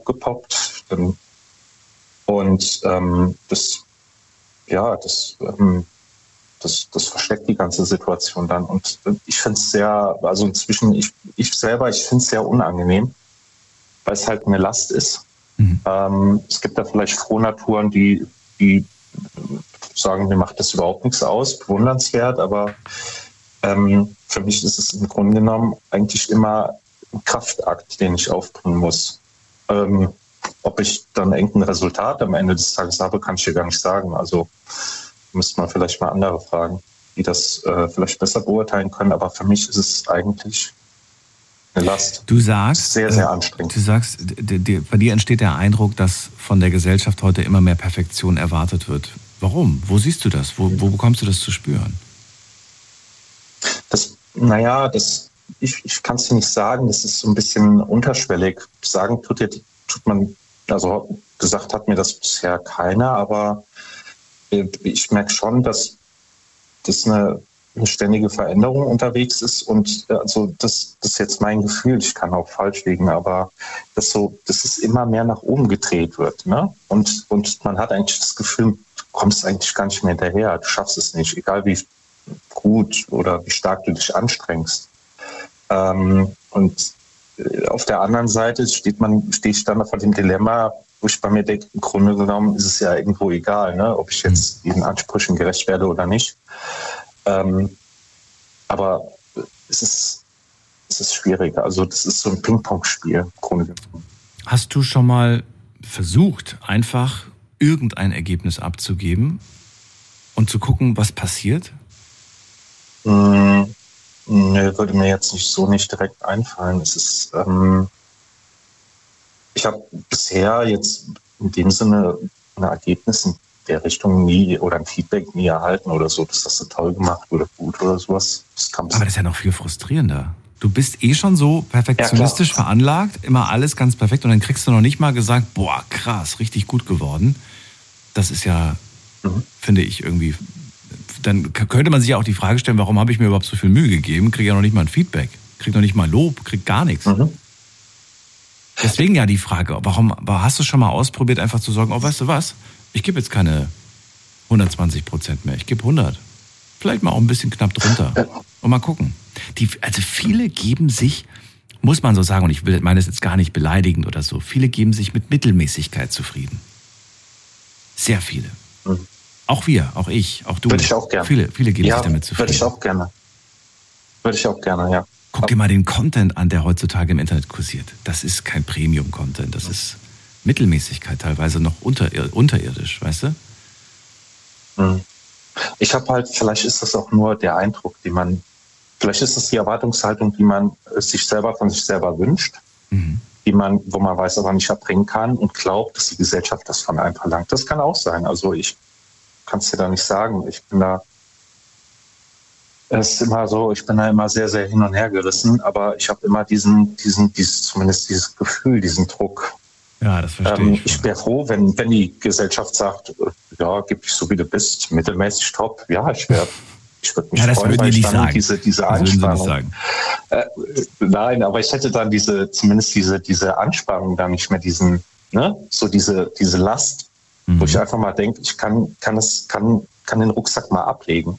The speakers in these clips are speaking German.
aufgepoppt. Und das versteckt die ganze Situation dann. Und ich finde es sehr, also inzwischen, ich finde es sehr unangenehm, weil es halt eine Last ist. Es gibt da vielleicht Frohnaturen, die sagen, mir macht das überhaupt nichts aus, bewundernswert, aber für mich ist es im Grunde genommen eigentlich immer ein Kraftakt, den ich aufbringen muss. Ob ich dann irgendein Resultat am Ende des Tages habe, kann ich dir gar nicht sagen. Also müsste man vielleicht mal andere fragen, die das vielleicht besser beurteilen können. Aber für mich ist es eigentlich eine Last. Du sagst, sehr, sehr anstrengend. Du sagst, bei dir entsteht der Eindruck, dass von der Gesellschaft heute immer mehr Perfektion erwartet wird. Warum? Wo siehst du das? Wo bekommst du das zu spüren? Ich kann es dir nicht sagen. Das ist so ein bisschen unterschwellig. Sagen tut man, also gesagt hat mir das bisher keiner, aber ich merke schon, dass das eine ständige Veränderung unterwegs ist und also das ist jetzt mein Gefühl, ich kann auch falsch liegen, aber dass es immer mehr nach oben gedreht wird, ne? Und man hat eigentlich das Gefühl, du kommst eigentlich gar nicht mehr hinterher, du schaffst es nicht, egal wie gut oder wie stark du dich anstrengst. Und auf der anderen Seite stehe ich dann vor dem Dilemma, wo ich bei mir denke, im Grunde genommen ist es ja irgendwo egal, ne, ob ich jetzt diesen Ansprüchen gerecht werde oder nicht. Aber es ist schwierig. Also das ist so ein Ping-Pong-Spiel im Grunde genommen. Hast du schon mal versucht, einfach irgendein Ergebnis abzugeben und zu gucken, was passiert? Nee, würde mir jetzt nicht direkt einfallen. Es ist, ich habe bisher jetzt in dem Sinne ein Ergebnis in der Richtung nie oder ein Feedback nie erhalten oder so, dass das so toll gemacht oder gut oder sowas. Aber das ist ja noch viel frustrierender. Du bist schon so perfektionistisch veranlagt, immer alles ganz perfekt und dann kriegst du noch nicht mal gesagt, boah, krass, richtig gut geworden. Das ist ja, finde ich irgendwie, dann könnte man sich ja auch die Frage stellen, warum habe ich mir überhaupt so viel Mühe gegeben, kriege ja noch nicht mal ein Feedback, kriege noch nicht mal Lob, kriege gar nichts. Deswegen ja die Frage, warum hast du schon mal ausprobiert, einfach zu sagen, oh, weißt du was, ich gebe jetzt keine 120% mehr, ich gebe 100. Vielleicht mal auch ein bisschen knapp drunter. Und mal gucken. Also viele geben sich, muss man so sagen, und ich meine es jetzt gar nicht beleidigend oder so, viele geben sich mit Mittelmäßigkeit zufrieden. Sehr viele. Auch wir, auch ich, auch du. Würde ich auch gerne. Viele geben sich damit zufrieden. Würde ich auch gerne, ja. Guck dir mal den Content an, der heutzutage im Internet kursiert. Das ist kein Premium-Content, das ist Mittelmäßigkeit, teilweise noch unterirdisch, weißt du? Ich habe halt, vielleicht ist das auch nur der Eindruck, vielleicht ist das die Erwartungshaltung, die man sich selber von sich selber wünscht, wo man weiß, aber nicht erbringen kann und glaubt, dass die Gesellschaft das von einem verlangt. Das kann auch sein. Also ich kann es dir da nicht sagen. Ich bin da immer sehr, sehr hin und her gerissen, aber ich habe immer dieses Gefühl, diesen Druck. Ja, das verstehe ich. Ich wäre froh, wenn die Gesellschaft sagt, ja, gib dich so wie du bist, mittelmäßig top. Ja, ich würde mich freuen, weil ich dann diese Anspannung. Nein, aber ich hätte dann diese Anspannung dann nicht mehr diese Last, wo ich einfach mal denke, ich kann den Rucksack mal ablegen.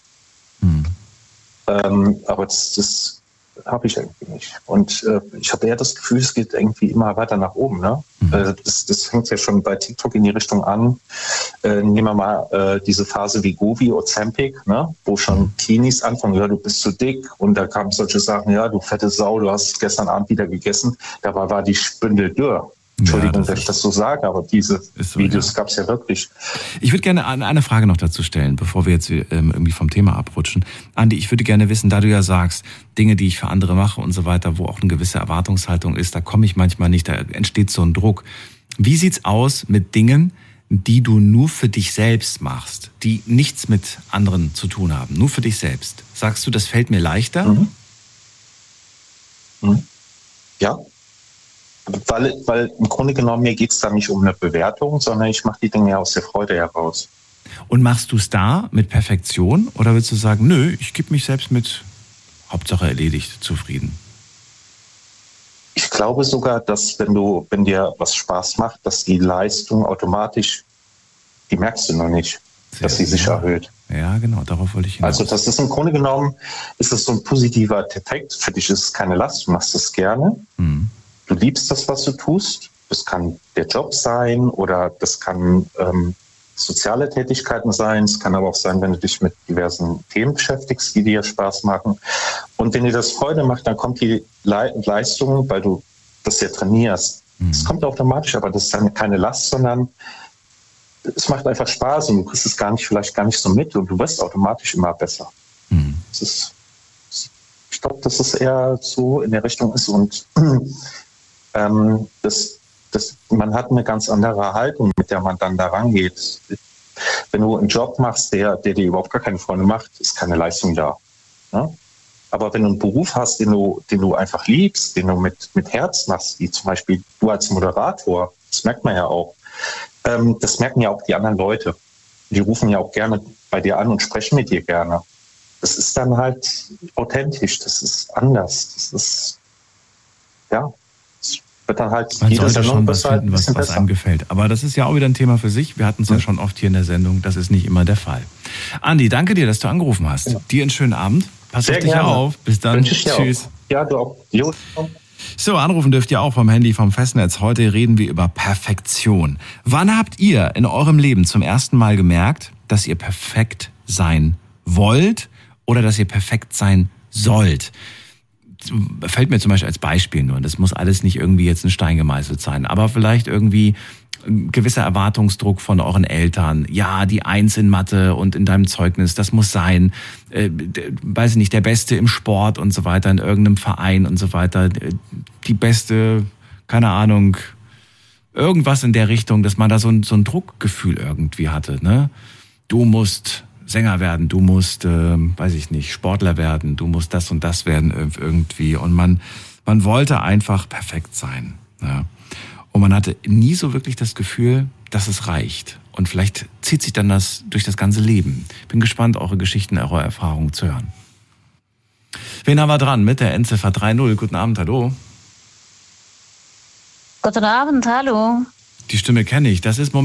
Aber das habe ich irgendwie nicht. Und ich habe eher das Gefühl, es geht irgendwie immer weiter nach oben. Ne? Das fängt ja schon bei TikTok in die Richtung an. Nehmen wir mal diese Phase wie Wegovy, Ozempic, ne? Wo schon Teenies anfangen, ja, du bist zu dick. Und da kamen solche Sachen, ja, du fette Sau, du hast gestern Abend wieder gegessen. Dabei war die Spindel dürr. Entschuldigung, dass ich das so sage, aber diese Videos gab es ja wirklich. Ich würde gerne eine Frage noch dazu stellen, bevor wir jetzt irgendwie vom Thema abrutschen. Andi, ich würde gerne wissen, da du ja sagst, Dinge, die ich für andere mache und so weiter, wo auch eine gewisse Erwartungshaltung ist, da komme ich manchmal nicht, da entsteht so ein Druck. Wie sieht's aus mit Dingen, die du nur für dich selbst machst, die nichts mit anderen zu tun haben, nur für dich selbst? Sagst du, das fällt mir leichter? Ja. Weil im Grunde genommen, mir geht es da nicht um eine Bewertung, sondern ich mache die Dinge aus der Freude heraus. Und machst du es da mit Perfektion oder willst du sagen, nö, ich gebe mich selbst mit Hauptsache erledigt zufrieden? Ich glaube sogar, dass wenn dir was Spaß macht, dass die Leistung automatisch, die merkst du noch nicht, dass sie sich erhöht. Ja, genau, darauf wollte ich hinaus. Also das ist im Grunde genommen, ist das so ein positiver Effekt. Für dich ist es keine Last, du machst es gerne. Du liebst das, was du tust. Das kann der Job sein oder das kann soziale Tätigkeiten sein. Es kann aber auch sein, wenn du dich mit diversen Themen beschäftigst, die dir Spaß machen. Und wenn dir das Freude macht, dann kommt die Leistung, weil du das ja trainierst. Es kommt automatisch, aber das ist dann keine Last, sondern es macht einfach Spaß und du kriegst es vielleicht gar nicht so mit und du wirst automatisch immer besser. Ich glaube, dass es eher so in der Richtung ist und man hat eine ganz andere Haltung, mit der man dann da rangeht. Wenn du einen Job machst, der dir überhaupt gar keine Freunde macht, ist keine Leistung da. Ne? Aber wenn du einen Beruf hast, den du einfach liebst, den du mit Herz machst, wie zum Beispiel du als Moderator, das merkt man ja auch, das merken ja auch die anderen Leute. Die rufen ja auch gerne bei dir an und sprechen mit dir gerne. Das ist dann halt authentisch, das ist anders, das ist, ja, es wird dann halt man sollte schon was finden, was einem gefällt. Aber das ist ja auch wieder ein Thema für sich. Wir hatten es ja schon oft hier in der Sendung, das ist nicht immer der Fall. Andi, danke dir, dass du angerufen hast. Ja. Dir einen schönen Abend. Pass auf dich auf. Bis dann. Tschüss. Ja, du auch. Jo. So, anrufen dürft ihr auch vom Handy, vom Festnetz. Heute reden wir über Perfektion. Wann habt ihr in eurem Leben zum ersten Mal gemerkt, dass ihr perfekt sein wollt oder dass ihr perfekt sein sollt? Fällt mir zum Beispiel als Beispiel nur. Das muss alles nicht irgendwie jetzt ein Stein gemeißelt sein, aber vielleicht irgendwie ein gewisser Erwartungsdruck von euren Eltern. Ja, die 1 in Mathe und in deinem Zeugnis, das muss sein, weiß ich nicht, der Beste im Sport und so weiter, in irgendeinem Verein und so weiter, die beste, keine Ahnung, irgendwas in der Richtung, dass man da so ein Druckgefühl irgendwie hatte, ne? Du musst Sänger werden, du musst, weiß ich nicht, Sportler werden, du musst das und das werden irgendwie und man wollte einfach perfekt sein, ja. Und man hatte nie so wirklich das Gefühl, dass es reicht. Und vielleicht zieht sich dann das durch das ganze Leben. Bin gespannt, eure Geschichten, eure Erfahrungen zu hören. Wen haben wir dran mit der Endziffer 30? Guten Abend, hallo. Guten Abend, hallo. Die Stimme kenne ich. Das ist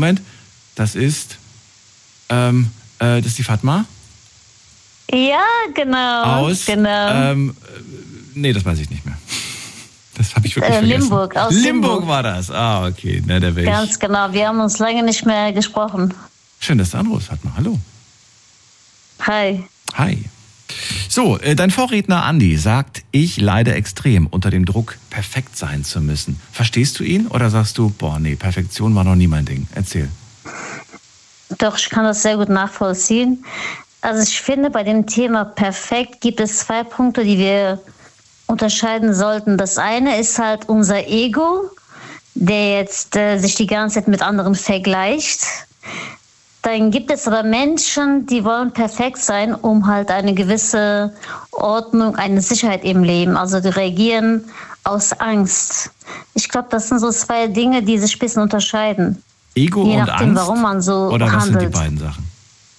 die Fatma? Ja, genau. Nee, das weiß ich nicht mehr. Das habe ich wirklich vergessen. Limburg, aus Limburg war das. Ah, okay. Na, der Weg. Ganz genau. Wir haben uns lange nicht mehr gesprochen. Schön, dass du anrufst, Fatma. Hallo. Hi. Hi. So, dein Vorredner Andi sagt, ich leide extrem unter dem Druck, perfekt sein zu müssen. Verstehst du ihn oder sagst du, boah, nee, Perfektion war noch nie mein Ding? Erzähl. Doch, ich kann das sehr gut nachvollziehen. Also ich finde, bei dem Thema perfekt gibt es 2 Punkte, die wir unterscheiden sollten. Das eine ist halt unser Ego, der jetzt sich die ganze Zeit mit anderen vergleicht. Dann gibt es aber Menschen, die wollen perfekt sein, um halt eine gewisse Ordnung, eine Sicherheit im Leben. Also die reagieren aus Angst. Ich glaube, das sind so 2 Dinge, die sich ein bisschen unterscheiden. Ego je und nachdem, Angst? Warum man so oder was handelt. sind die beiden Sachen?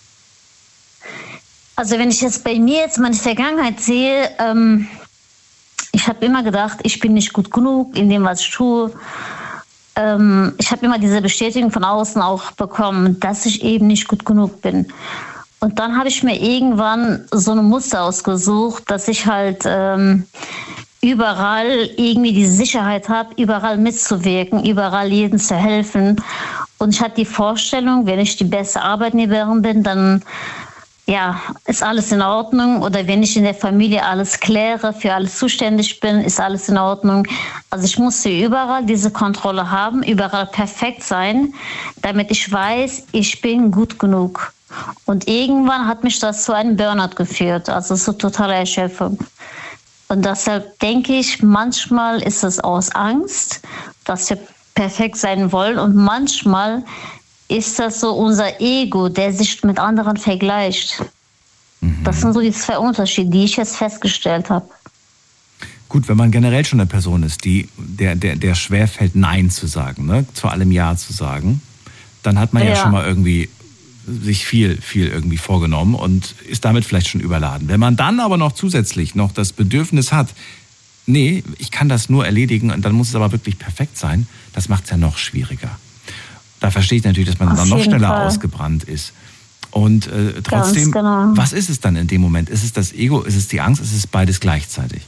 Also wenn ich jetzt bei mir jetzt meine Vergangenheit sehe, ich habe immer gedacht, ich bin nicht gut genug in dem, was ich tue. Ich habe immer diese Bestätigung von außen auch bekommen, dass ich eben nicht gut genug bin. Und dann habe ich mir irgendwann so ein Muster ausgesucht, dass ich halt überall irgendwie die Sicherheit habe, überall mitzuwirken, überall jedem zu helfen. Und ich hatte die Vorstellung, wenn ich die beste Arbeitnehmerin bin, dann ja, ist alles in Ordnung. Oder wenn ich in der Familie alles kläre, für alles zuständig bin, ist alles in Ordnung. Also ich musste überall diese Kontrolle haben, überall perfekt sein, damit ich weiß, ich bin gut genug. Und irgendwann hat mich das zu einem Burnout geführt, also so totale Erschöpfung. Und deshalb denke ich, manchmal ist es aus Angst, dass wir perfekt sein wollen. Und manchmal ist das so unser Ego, der sich mit anderen vergleicht. Das sind so die 2 Unterschiede, die ich jetzt festgestellt habe. Gut, wenn man generell schon eine Person ist, der schwerfällt, Nein zu sagen, ne? Zu allem Ja zu sagen, dann hat man ja schon mal irgendwie sich viel irgendwie vorgenommen und ist damit vielleicht schon überladen. Wenn man dann aber noch zusätzlich noch das Bedürfnis hat, nee, ich kann das nur erledigen und dann muss es aber wirklich perfekt sein. Das macht es ja noch schwieriger. Da verstehe ich natürlich, dass man dann noch schneller ausgebrannt ist. Und trotzdem, genau. Was ist es dann in dem Moment? Ist es das Ego, ist es die Angst, ist es beides gleichzeitig?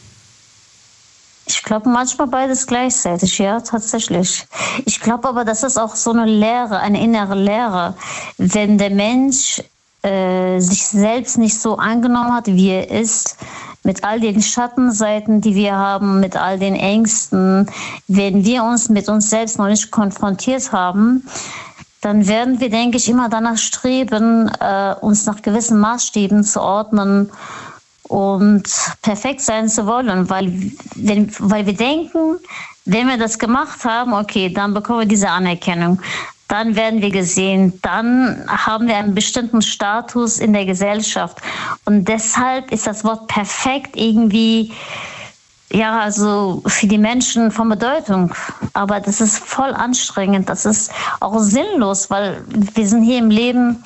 Ich glaube manchmal beides gleichzeitig, ja, tatsächlich. Ich glaube aber, das ist auch so eine Lehre, eine innere Lehre. Wenn der Mensch sich selbst nicht so angenommen hat, wie er ist, mit all den Schattenseiten, die wir haben, mit all den Ängsten, wenn wir uns mit uns selbst noch nicht konfrontiert haben, dann werden wir, denke ich, immer danach streben, uns nach gewissen Maßstäben zu ordnen und perfekt sein zu wollen, weil wir denken, wenn wir das gemacht haben, okay, dann bekommen wir diese Anerkennung, dann werden wir gesehen, dann haben wir einen bestimmten Status in der Gesellschaft und deshalb ist das Wort perfekt irgendwie, ja, also für die Menschen von Bedeutung, aber das ist voll anstrengend, das ist auch sinnlos, weil wir sind hier im Leben,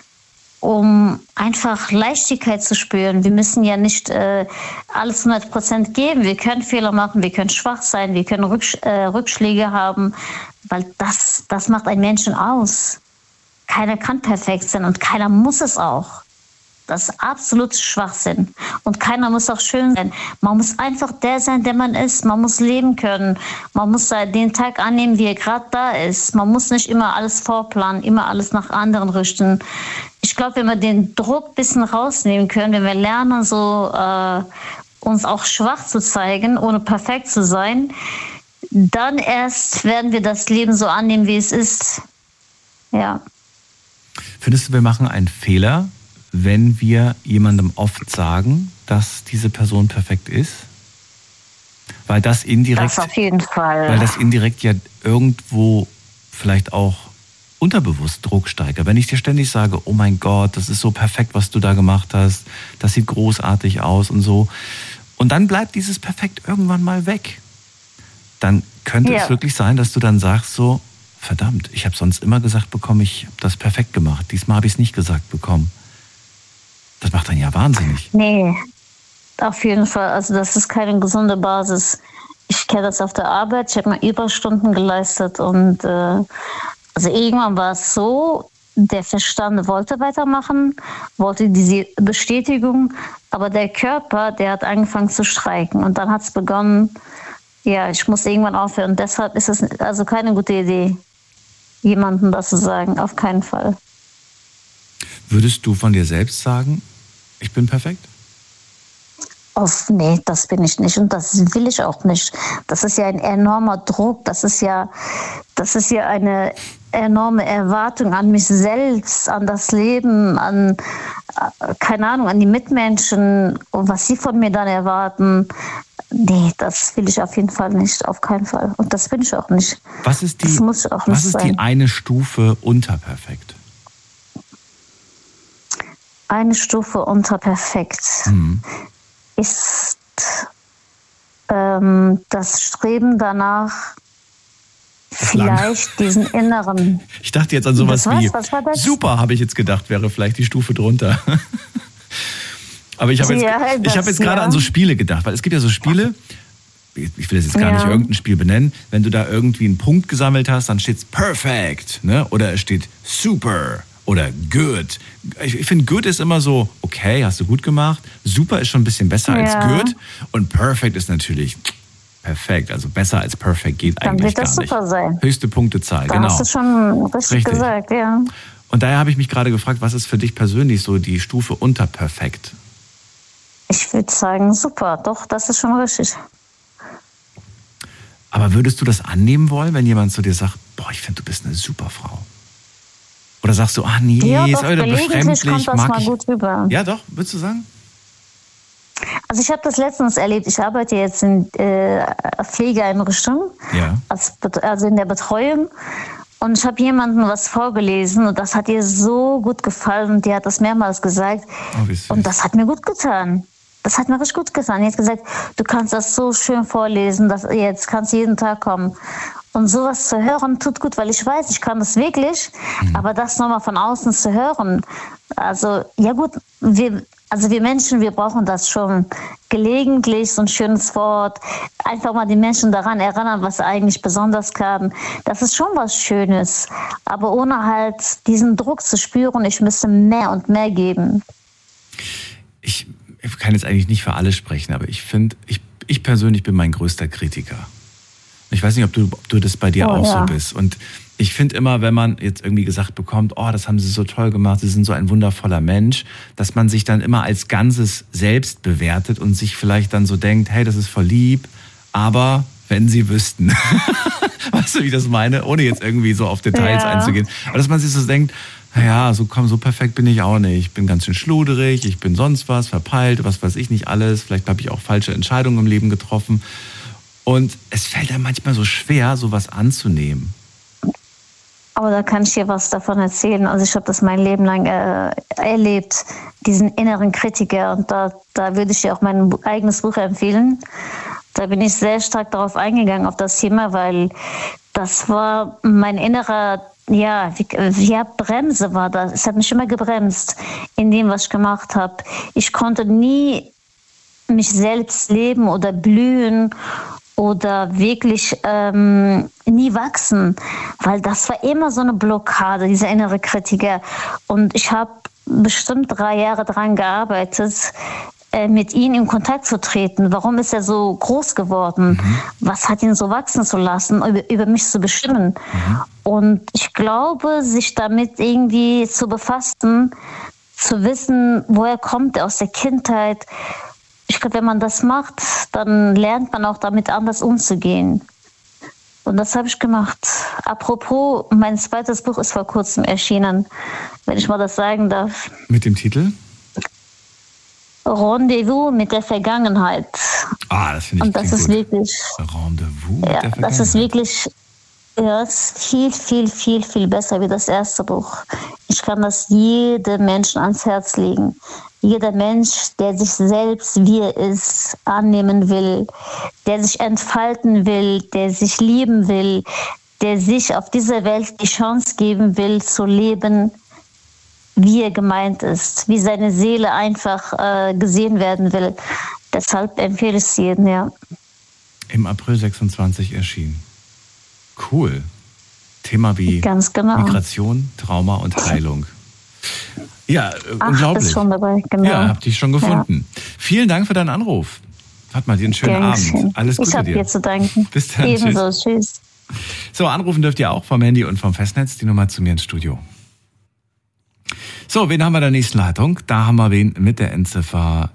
um einfach Leichtigkeit zu spüren. Wir müssen ja nicht alles 100% geben. Wir können Fehler machen, wir können schwach sein, wir können Rückschläge haben, weil das macht einen Menschen aus. Keiner kann perfekt sein und keiner muss es auch. Das ist absolut Schwachsinn. Und keiner muss auch schön sein. Man muss einfach der sein, der man ist. Man muss leben können. Man muss den Tag annehmen, wie er gerade da ist. Man muss nicht immer alles vorplanen, immer alles nach anderen richten. Ich glaube, wenn wir den Druck ein bisschen rausnehmen können, wenn wir lernen, so uns auch schwach zu zeigen, ohne perfekt zu sein, dann erst werden wir das Leben so annehmen, wie es ist. Ja. Findest du, wir machen einen Fehler, wenn wir jemandem oft sagen, dass diese Person perfekt ist? Weil das indirekt, das auf jeden Fall. Weil das indirekt ja irgendwo vielleicht auch unterbewusst Druck steigert. Wenn ich dir ständig sage, oh mein Gott, das ist so perfekt, was du da gemacht hast, das sieht großartig aus und so. Und dann bleibt dieses Perfekt irgendwann mal weg. Dann könnte es wirklich sein, dass du dann sagst so, verdammt, ich habe sonst immer gesagt bekommen, ich habe das perfekt gemacht. Diesmal habe ich es nicht gesagt bekommen. Das macht dann ja wahnsinnig. Nee, auf jeden Fall. Also das ist keine gesunde Basis. Ich kenne das auf der Arbeit. Ich habe mal Überstunden geleistet und also irgendwann war es so, der Verstand wollte weitermachen, wollte diese Bestätigung, aber der Körper, der hat angefangen zu streiken und dann hat es begonnen, ja, ich muss irgendwann aufhören. Deshalb ist es also keine gute Idee, jemandem das zu sagen, auf keinen Fall. Würdest du von dir selbst sagen, ich bin perfekt? Nee, das bin ich nicht und das will ich auch nicht. Das ist ja ein enormer Druck, das ist ja eine enorme Erwartung an mich selbst, an das Leben, an, keine Ahnung, an die Mitmenschen und was sie von mir dann erwarten. Nee, das will ich auf jeden Fall nicht, auf keinen Fall. Und das bin ich auch nicht. Was ist die eine Stufe unter perfekt? Eine Stufe unter perfekt ist das Streben danach, vielleicht diesen inneren... Ich dachte jetzt an sowas wie, super, habe ich jetzt gedacht, wäre vielleicht die Stufe drunter. Aber ich habe jetzt gerade an so Spiele gedacht, weil es gibt ja so Spiele, ich will jetzt gar nicht irgendein Spiel benennen, wenn du da irgendwie einen Punkt gesammelt hast, dann steht es perfect, ne? Oder es steht super oder good. Ich finde, good ist immer so, okay, hast du gut gemacht. Super ist schon ein bisschen besser als good. Und perfect ist natürlich perfekt. Also besser als perfect geht dann eigentlich gar nicht. Dann wird das super sein. Höchste Punktezahl, genau. Hast du schon richtig gesagt, ja. Und daher habe ich mich gerade gefragt, was ist für dich persönlich so die Stufe unter perfekt? Ich würde sagen, super. Doch, das ist schon richtig. Aber würdest du das annehmen wollen, wenn jemand zu dir sagt, boah, ich finde, du bist eine super Frau? Oder sagst du, nee, ja, ist heute befremdlich, kommt das mal gut rüber. Ja, doch, würdest du sagen? Also ich habe das letztens erlebt. Ich arbeite jetzt in Pflegeeinrichtungen, also in der Betreuung. Und ich habe jemandem was vorgelesen und das hat ihr so gut gefallen und die hat das mehrmals gesagt. Oh, und das hat mir gut getan. Das hat mir richtig gut getan. Die hat gesagt, du kannst das so schön vorlesen, jetzt kannst du jeden Tag kommen. Und sowas zu hören tut gut, weil ich weiß, ich kann das wirklich, aber das nochmal von außen zu hören, also ja gut, Also wir Menschen, wir brauchen das schon. Gelegentlich so ein schönes Wort. Einfach mal die Menschen daran erinnern, was sie eigentlich besonders kann. Das ist schon was Schönes. Aber ohne halt diesen Druck zu spüren, ich müsste mehr und mehr geben. Ich kann jetzt eigentlich nicht für alle sprechen, aber ich finde, ich persönlich bin mein größter Kritiker. Ich weiß nicht, ob du das bei dir auch so bist. Und ich finde immer, wenn man jetzt irgendwie gesagt bekommt, oh, das haben sie so toll gemacht, sie sind so ein wundervoller Mensch, dass man sich dann immer als Ganzes selbst bewertet und sich vielleicht dann so denkt, hey, das ist voll lieb, aber wenn sie wüssten. Weißt du, wie ich das meine? Ohne jetzt irgendwie so auf Details einzugehen. Aber dass man sich so denkt, naja, so perfekt bin ich auch nicht. Ich bin ganz schön schluderig, ich bin sonst was, verpeilt, was weiß ich nicht alles. Vielleicht habe ich auch falsche Entscheidungen im Leben getroffen. Und es fällt einem manchmal so schwer, sowas anzunehmen. Aber da kann ich dir was davon erzählen. Also ich habe das mein Leben lang erlebt, diesen inneren Kritiker. Und da würde ich dir auch mein eigenes Buch empfehlen. Da bin ich sehr stark darauf eingegangen, auf das Thema, weil das war mein innerer, Bremse war das. Es hat mich immer gebremst in dem, was ich gemacht habe. Ich konnte nie mich selbst leben oder blühen oder wirklich nie wachsen, weil das war immer so eine Blockade, dieser innere Kritiker. Und ich habe bestimmt 3 Jahre daran gearbeitet, mit ihm in Kontakt zu treten. Warum ist er so groß geworden? Was hat ihn so wachsen zu lassen, über mich zu bestimmen? Und ich glaube, sich damit irgendwie zu befassen, zu wissen, woher kommt er aus der Kindheit. Ich glaube, wenn man das macht, dann lernt man auch damit anders umzugehen. Und das habe ich gemacht. Apropos, mein zweites Buch ist vor kurzem erschienen, wenn ich mal das sagen darf. Mit dem Titel? Rendezvous mit der Vergangenheit. Das finde ich Und das ist gut. wirklich. Rendezvous mit der Vergangenheit. Das ist wirklich. Ja, ist viel, viel, viel, viel besser wie das erste Buch. Ich kann das jedem Menschen ans Herz legen. Jeder Mensch, der sich selbst, wie er ist, annehmen will, der sich entfalten will, der sich lieben will, der sich auf dieser Welt die Chance geben will, zu leben, wie er gemeint ist, wie seine Seele einfach gesehen werden will. Deshalb empfehle ich es jedem, ja. Im April 26 erschienen. Cool. Thema wie Ganz genau. Migration, Trauma und Heilung. Ja, unglaublich. Ist schon dabei, genau. Ja, hab dich schon gefunden. Ja. Vielen Dank für deinen Anruf. Hat mal dir einen schönen Abend. Alles Gute dir. Ich habe dir zu danken. Bis dann. Ebenso. Tschüss. So, anrufen dürft ihr auch vom Handy und vom Festnetz. Die Nummer zu mir ins Studio. So, wen haben wir in der nächsten Leitung? Da haben wir wen mit der Endziffer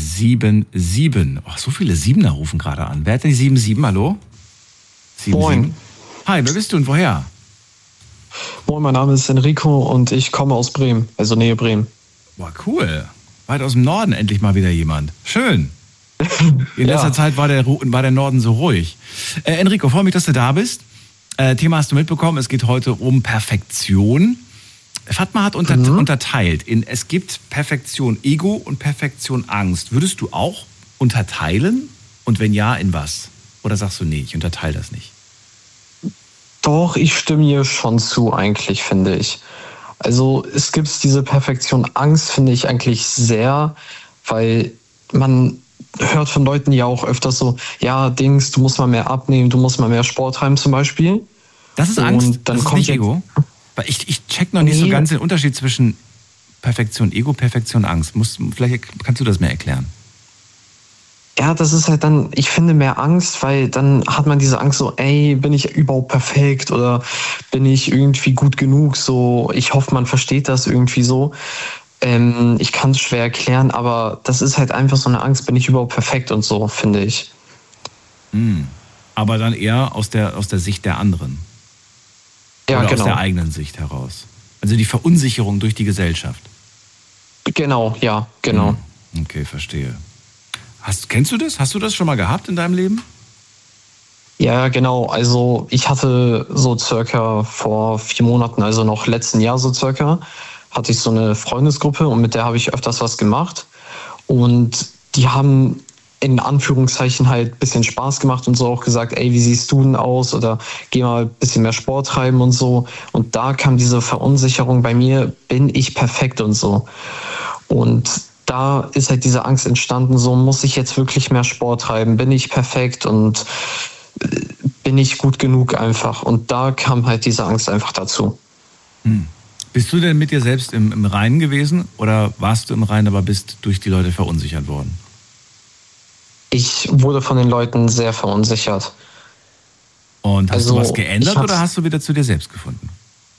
77. Oh, so viele Siebener rufen gerade an. Wer hat denn die 77? Hallo? 77? Moin. Hi, wer bist du und woher? Moin, mein Name ist Enrico und ich komme aus Bremen, also Nähe Bremen. Boah, cool. Weit aus dem Norden endlich mal wieder jemand. Schön. In letzter Zeit war der Norden so ruhig. Enrico, freue mich, dass du da bist. Thema hast du mitbekommen, es geht heute um Perfektion. Fatma hat unterteilt es gibt Perfektion Ego und Perfektion Angst. Würdest du auch unterteilen? Und wenn ja, in was? Oder sagst du, nee, ich unterteile das nicht? Doch, ich stimme hier schon zu eigentlich, finde ich. Also es gibt diese Perfektion Angst, finde ich eigentlich sehr, weil man hört von Leuten ja auch öfters so, ja, du musst mal mehr abnehmen, du musst mal mehr Sport treiben zum Beispiel. Das ist Angst, und dann das ist kommt nicht Ego? Weil ich check noch nicht so ganz den Unterschied zwischen Perfektion Ego, Perfektion Angst. Vielleicht kannst du das mehr erklären. Ja, das ist halt dann, ich finde, mehr Angst, weil dann hat man diese Angst so, bin ich überhaupt perfekt oder bin ich irgendwie gut genug? So, ich hoffe, man versteht das irgendwie so. Ich kann es schwer erklären, aber das ist halt einfach so eine Angst, bin ich überhaupt perfekt und so, finde ich. Aber dann eher aus der Sicht der anderen. Ja, oder genau. Aus der eigenen Sicht heraus. Also die Verunsicherung durch die Gesellschaft. Genau, ja, genau. Okay, verstehe. Kennst du das? Hast du das schon mal gehabt in deinem Leben? Ja, genau. Also ich hatte so circa vor 4 Monaten, also noch letzten Jahr so circa, hatte ich so eine Freundesgruppe und mit der habe ich öfters was gemacht. Und die haben in Anführungszeichen halt ein bisschen Spaß gemacht und so auch gesagt, wie siehst du denn aus? Oder geh mal ein bisschen mehr Sport treiben und so. Und da kam diese Verunsicherung bei mir, bin ich perfekt und so. Und da ist halt diese Angst entstanden, so muss ich jetzt wirklich mehr Sport treiben, bin ich perfekt und bin ich gut genug einfach. Und da kam halt diese Angst einfach dazu. Bist du denn mit dir selbst im Reinen gewesen oder warst du im Reinen, aber bist durch die Leute verunsichert worden? Ich wurde von den Leuten sehr verunsichert. Und hast du was geändert oder hast du wieder zu dir selbst gefunden?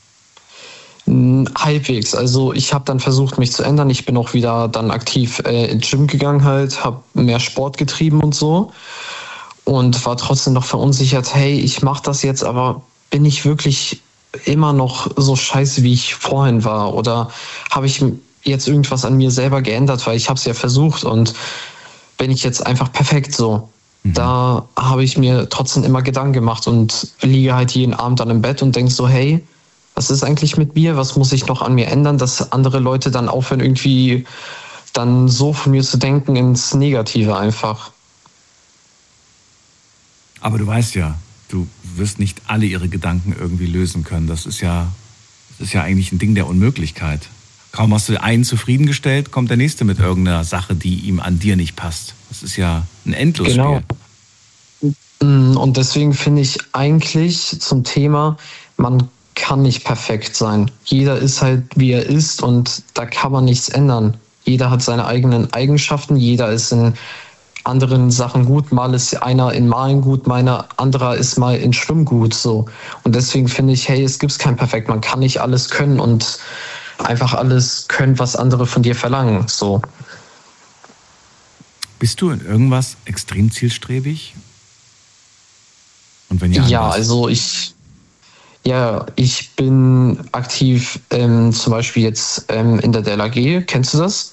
Halbwegs. Also ich habe dann versucht, mich zu ändern. Ich bin auch wieder dann aktiv ins Gym gegangen halt, habe mehr Sport getrieben und so. Und war trotzdem noch verunsichert, hey, ich mache das jetzt, aber bin ich wirklich immer noch so scheiße, wie ich vorhin war? Oder habe ich jetzt irgendwas an mir selber geändert, weil ich habe es ja versucht und bin ich jetzt einfach perfekt so? Da habe ich mir trotzdem immer Gedanken gemacht und liege halt jeden Abend dann im Bett und denke so, hey, was ist eigentlich mit mir? Was muss ich noch an mir ändern, dass andere Leute dann aufhören, irgendwie dann so von mir zu denken ins Negative einfach. Aber du weißt ja, du wirst nicht alle ihre Gedanken irgendwie lösen können. Das ist ja eigentlich ein Ding der Unmöglichkeit. Kaum hast du einen zufriedengestellt, kommt der nächste mit irgendeiner Sache, die ihm an dir nicht passt. Das ist ja ein Endlosspiel. Genau. Und deswegen finde ich eigentlich zum Thema, man kann nicht perfekt sein. Jeder ist halt, wie er ist und da kann man nichts ändern. Jeder hat seine eigenen Eigenschaften, jeder ist in anderen Sachen gut. Mal ist einer in Malen gut, anderer ist mal in Schwimmen gut. So. Und deswegen finde ich, hey, es gibt kein Perfekt. Man kann nicht alles können und einfach alles können, was andere von dir verlangen. So. Bist du in irgendwas extrem zielstrebig? Und wenn ja, also ich bin aktiv zum Beispiel jetzt in der DLRG. Kennst du das?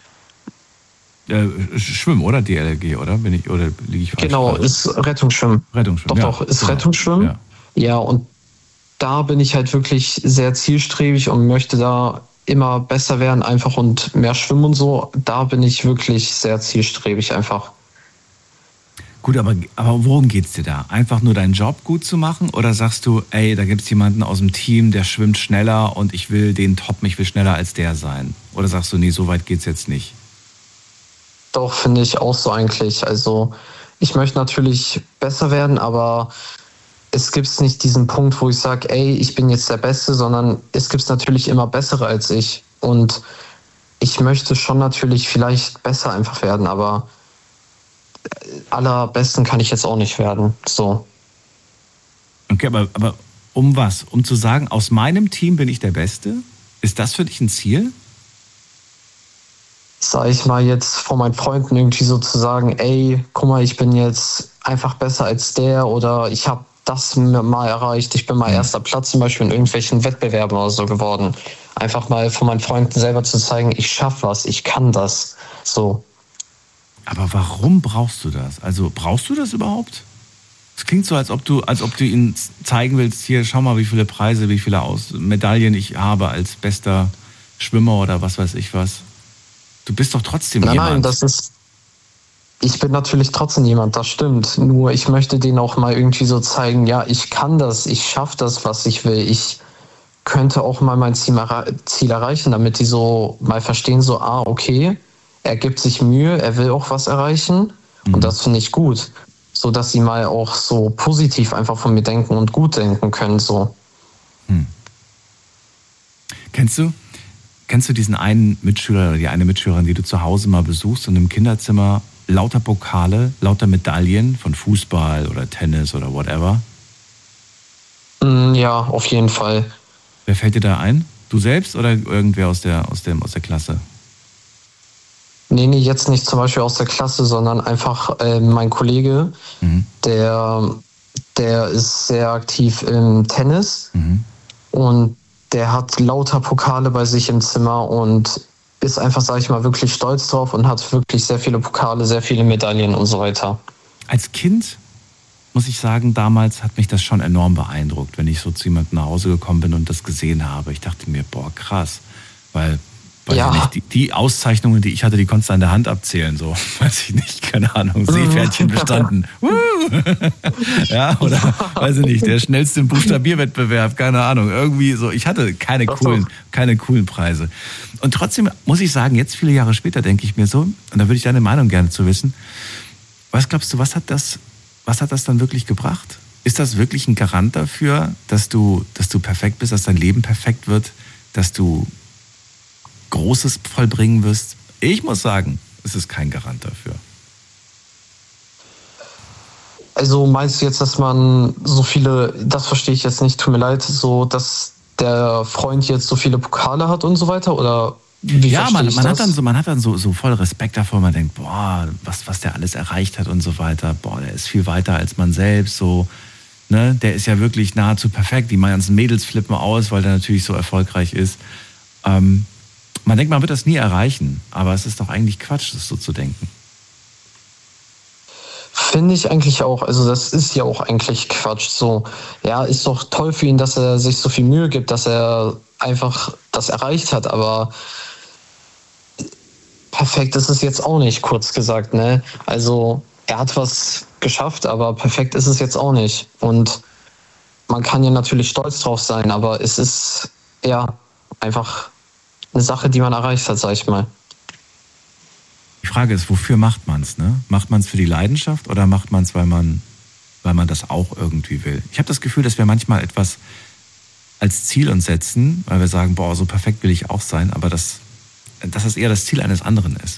Schwimmen, oder? DLRG, oder? Oder liege ich falsch? Genau, ist Rettungsschwimmen. Rettungsschwimmen, Doch, ist Rettungsschwimmen. Ja, und da bin ich halt wirklich sehr zielstrebig und möchte da immer besser werden einfach und mehr schwimmen und so. Da bin ich wirklich sehr zielstrebig einfach. Gut, aber worum geht's dir da? Einfach nur deinen Job gut zu machen oder sagst du, ey, da gibt's jemanden aus dem Team, der schwimmt schneller und ich will den toppen, ich will schneller als der sein? Oder sagst du, nee, so weit geht's jetzt nicht? Doch, finde ich auch so eigentlich. Also ich möchte natürlich besser werden, aber es gibt nicht diesen Punkt, wo ich sage, ey, ich bin jetzt der Beste, sondern es gibt natürlich immer Bessere als ich. Und ich möchte schon natürlich vielleicht besser einfach werden, aber allerbesten kann ich jetzt auch nicht werden. So. Okay, aber um was? Um zu sagen, aus meinem Team bin ich der Beste? Ist das für dich ein Ziel? Sag ich mal jetzt von meinen Freunden irgendwie so zu sagen, ey, guck mal, ich bin jetzt einfach besser als der oder ich habe das mal erreicht, ich bin mal erster Platz zum Beispiel in irgendwelchen Wettbewerben oder so geworden. Einfach mal von meinen Freunden selber zu zeigen, ich schaffe was, ich kann das. So. Aber warum brauchst du das? Also brauchst du das überhaupt? Es klingt so, als ob du ihnen zeigen willst, hier, schau mal, wie viele Preise, wie viele Medaillen ich habe als bester Schwimmer oder was weiß ich was. Du bist doch trotzdem jemand. Nein, ich bin natürlich trotzdem jemand, das stimmt. Nur ich möchte denen auch mal irgendwie so zeigen, ja, ich kann das, ich schaffe das, was ich will. Ich könnte auch mal mein Ziel erreichen, damit die so mal verstehen, so, okay, er gibt sich Mühe, er will auch was erreichen. Und das finde ich gut. So dass sie mal auch so positiv einfach von mir denken und gut denken können, so. Kennst du diesen einen Mitschüler oder die eine Mitschülerin, die du zu Hause mal besuchst und im Kinderzimmer lauter Pokale, lauter Medaillen von Fußball oder Tennis oder whatever? Ja, auf jeden Fall. Wer fällt dir da ein? Du selbst oder irgendwer aus der Klasse? Nee, jetzt nicht zum Beispiel aus der Klasse, sondern einfach mein Kollege, der ist sehr aktiv im Tennis und der hat lauter Pokale bei sich im Zimmer und ist einfach, sage ich mal, wirklich stolz drauf und hat wirklich sehr viele Pokale, sehr viele Medaillen und so weiter. Als Kind, muss ich sagen, damals hat mich das schon enorm beeindruckt, wenn ich so zu jemandem nach Hause gekommen bin und das gesehen habe. Ich dachte mir, boah, krass, weil Weiß ich nicht, die Auszeichnungen, die ich hatte, die konntest du an der Hand abzählen, so, weiß ich nicht, keine Ahnung, Seepferdchen bestanden. Ja, oder, weiß ich nicht, der schnellste Buchstabierwettbewerb, keine Ahnung, irgendwie so, ich hatte keine coolen Preise. Und trotzdem muss ich sagen, jetzt viele Jahre später denke ich mir so, und da würde ich deine Meinung gerne zu wissen, was glaubst du, was hat das dann wirklich gebracht? Ist das wirklich ein Garant dafür, dass du perfekt bist, dass dein Leben perfekt wird, dass du Großes vollbringen wirst? Ich muss sagen, es ist kein Garant dafür. Also meinst du jetzt, dass man so viele, das verstehe ich jetzt nicht, tut mir leid, so dass der Freund jetzt so viele Pokale hat und so weiter? Oder wie ja, man hat dann so voll Respekt davor, man denkt, boah, was der alles erreicht hat und so weiter, boah, der ist viel weiter als man selbst, so, ne, der ist ja wirklich nahezu perfekt, die ganzen Mädels flippen aus, weil der natürlich so erfolgreich ist. Man denkt, man wird das nie erreichen, aber es ist doch eigentlich Quatsch, das so zu denken. Finde ich eigentlich auch. Also das ist ja auch eigentlich Quatsch. So, ja, ist doch toll für ihn, dass er sich so viel Mühe gibt, dass er einfach das erreicht hat, aber perfekt ist es jetzt auch nicht, kurz gesagt, ne? Also er hat was geschafft, aber perfekt ist es jetzt auch nicht. Und man kann ja natürlich stolz drauf sein, aber es ist ja einfach eine Sache, die man erreicht hat, sag ich mal. Die Frage ist, wofür macht man es? Ne? Macht man es für die Leidenschaft oder macht man es, weil man das auch irgendwie will? Ich habe das Gefühl, dass wir manchmal etwas als Ziel uns setzen, weil wir sagen, boah, so perfekt will ich auch sein, aber dass es eher das Ziel eines anderen ist.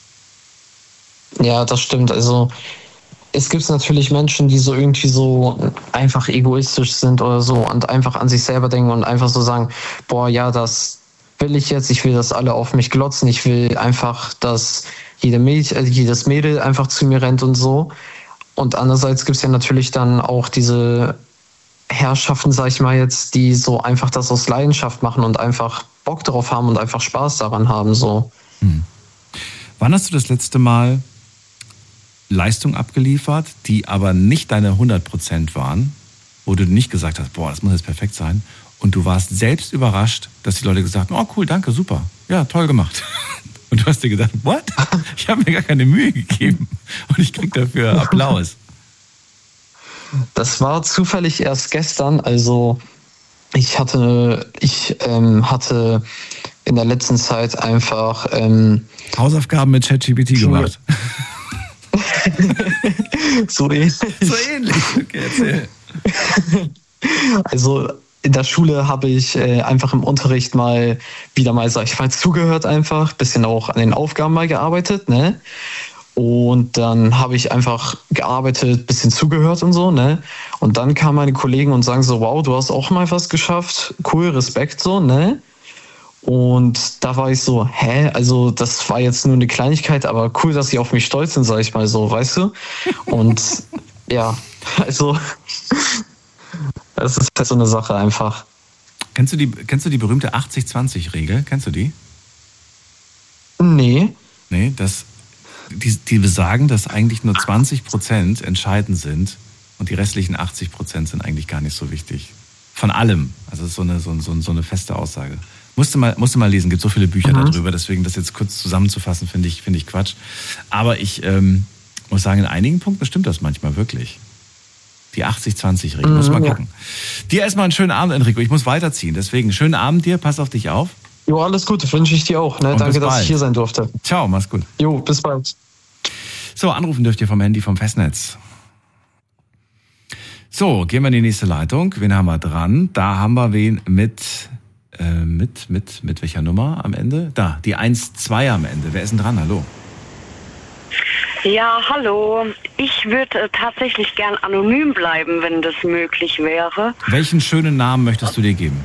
Ja, das stimmt. Also es gibt natürlich Menschen, die so irgendwie so einfach egoistisch sind oder so und einfach an sich selber denken und einfach so sagen, boah, ja, das will ich jetzt, ich will, dass alle auf mich glotzen, ich will einfach, dass jedes Mädel einfach zu mir rennt und so. Und andererseits gibt es ja natürlich dann auch diese Herrschaften, sag ich mal jetzt, die so einfach das aus Leidenschaft machen und einfach Bock drauf haben und einfach Spaß daran haben, so. Wann hast du das letzte Mal Leistung abgeliefert, die aber nicht deine 100% waren, wo du nicht gesagt hast, boah, das muss jetzt perfekt sein, und du warst selbst überrascht, dass die Leute gesagt haben, oh cool, danke, super, ja, toll gemacht. Und du hast dir gedacht, what? Ich habe mir gar keine Mühe gegeben und ich krieg dafür Applaus. Das war zufällig erst gestern, also ich hatte in der letzten Zeit einfach Hausaufgaben mit ChatGPT gemacht. So ähnlich. So ähnlich, okay, erzähl. Also in der Schule habe ich einfach im Unterricht wieder mal, sag ich mal, zugehört einfach, bisschen auch an den Aufgaben mal gearbeitet, ne? Und dann habe ich einfach gearbeitet, bisschen zugehört und so, ne? Und dann kamen meine Kollegen und sagen so, wow, du hast auch mal was geschafft, cool, Respekt, so, ne? Und da war ich so, also das war jetzt nur eine Kleinigkeit, aber cool, dass sie auf mich stolz sind, sag ich mal so, weißt du? Und ja, also das ist halt so eine Sache einfach. Kennst du die berühmte 80-20-Regel? Kennst du die? Nee. Nee, die besagen, dass eigentlich nur 20% entscheidend sind und die restlichen 80% sind eigentlich gar nicht so wichtig. Von allem. Also das ist so eine feste Aussage. Musst du mal lesen, gibt so viele Bücher darüber, deswegen das jetzt kurz zusammenzufassen, finde ich Quatsch. Aber ich muss sagen, in einigen Punkten stimmt das manchmal wirklich. Die 80-20-Regel, muss mal gucken. Dir erstmal einen schönen Abend, Enrico, ich muss weiterziehen, deswegen schönen Abend dir, pass auf dich auf. Jo, alles Gute, wünsche ich dir auch. Ne? Danke, dass ich hier sein durfte. Ciao, mach's gut. Jo, bis bald. So, anrufen dürft ihr vom Handy vom Festnetz. So, gehen wir in die nächste Leitung. Wen haben wir dran? Da haben wir wen mit welcher Nummer am Ende? Da, die 1-2 am Ende. Wer ist denn dran? Hallo. Ja, hallo. Ich würde tatsächlich gern anonym bleiben, wenn das möglich wäre. Welchen schönen Namen möchtest du dir geben?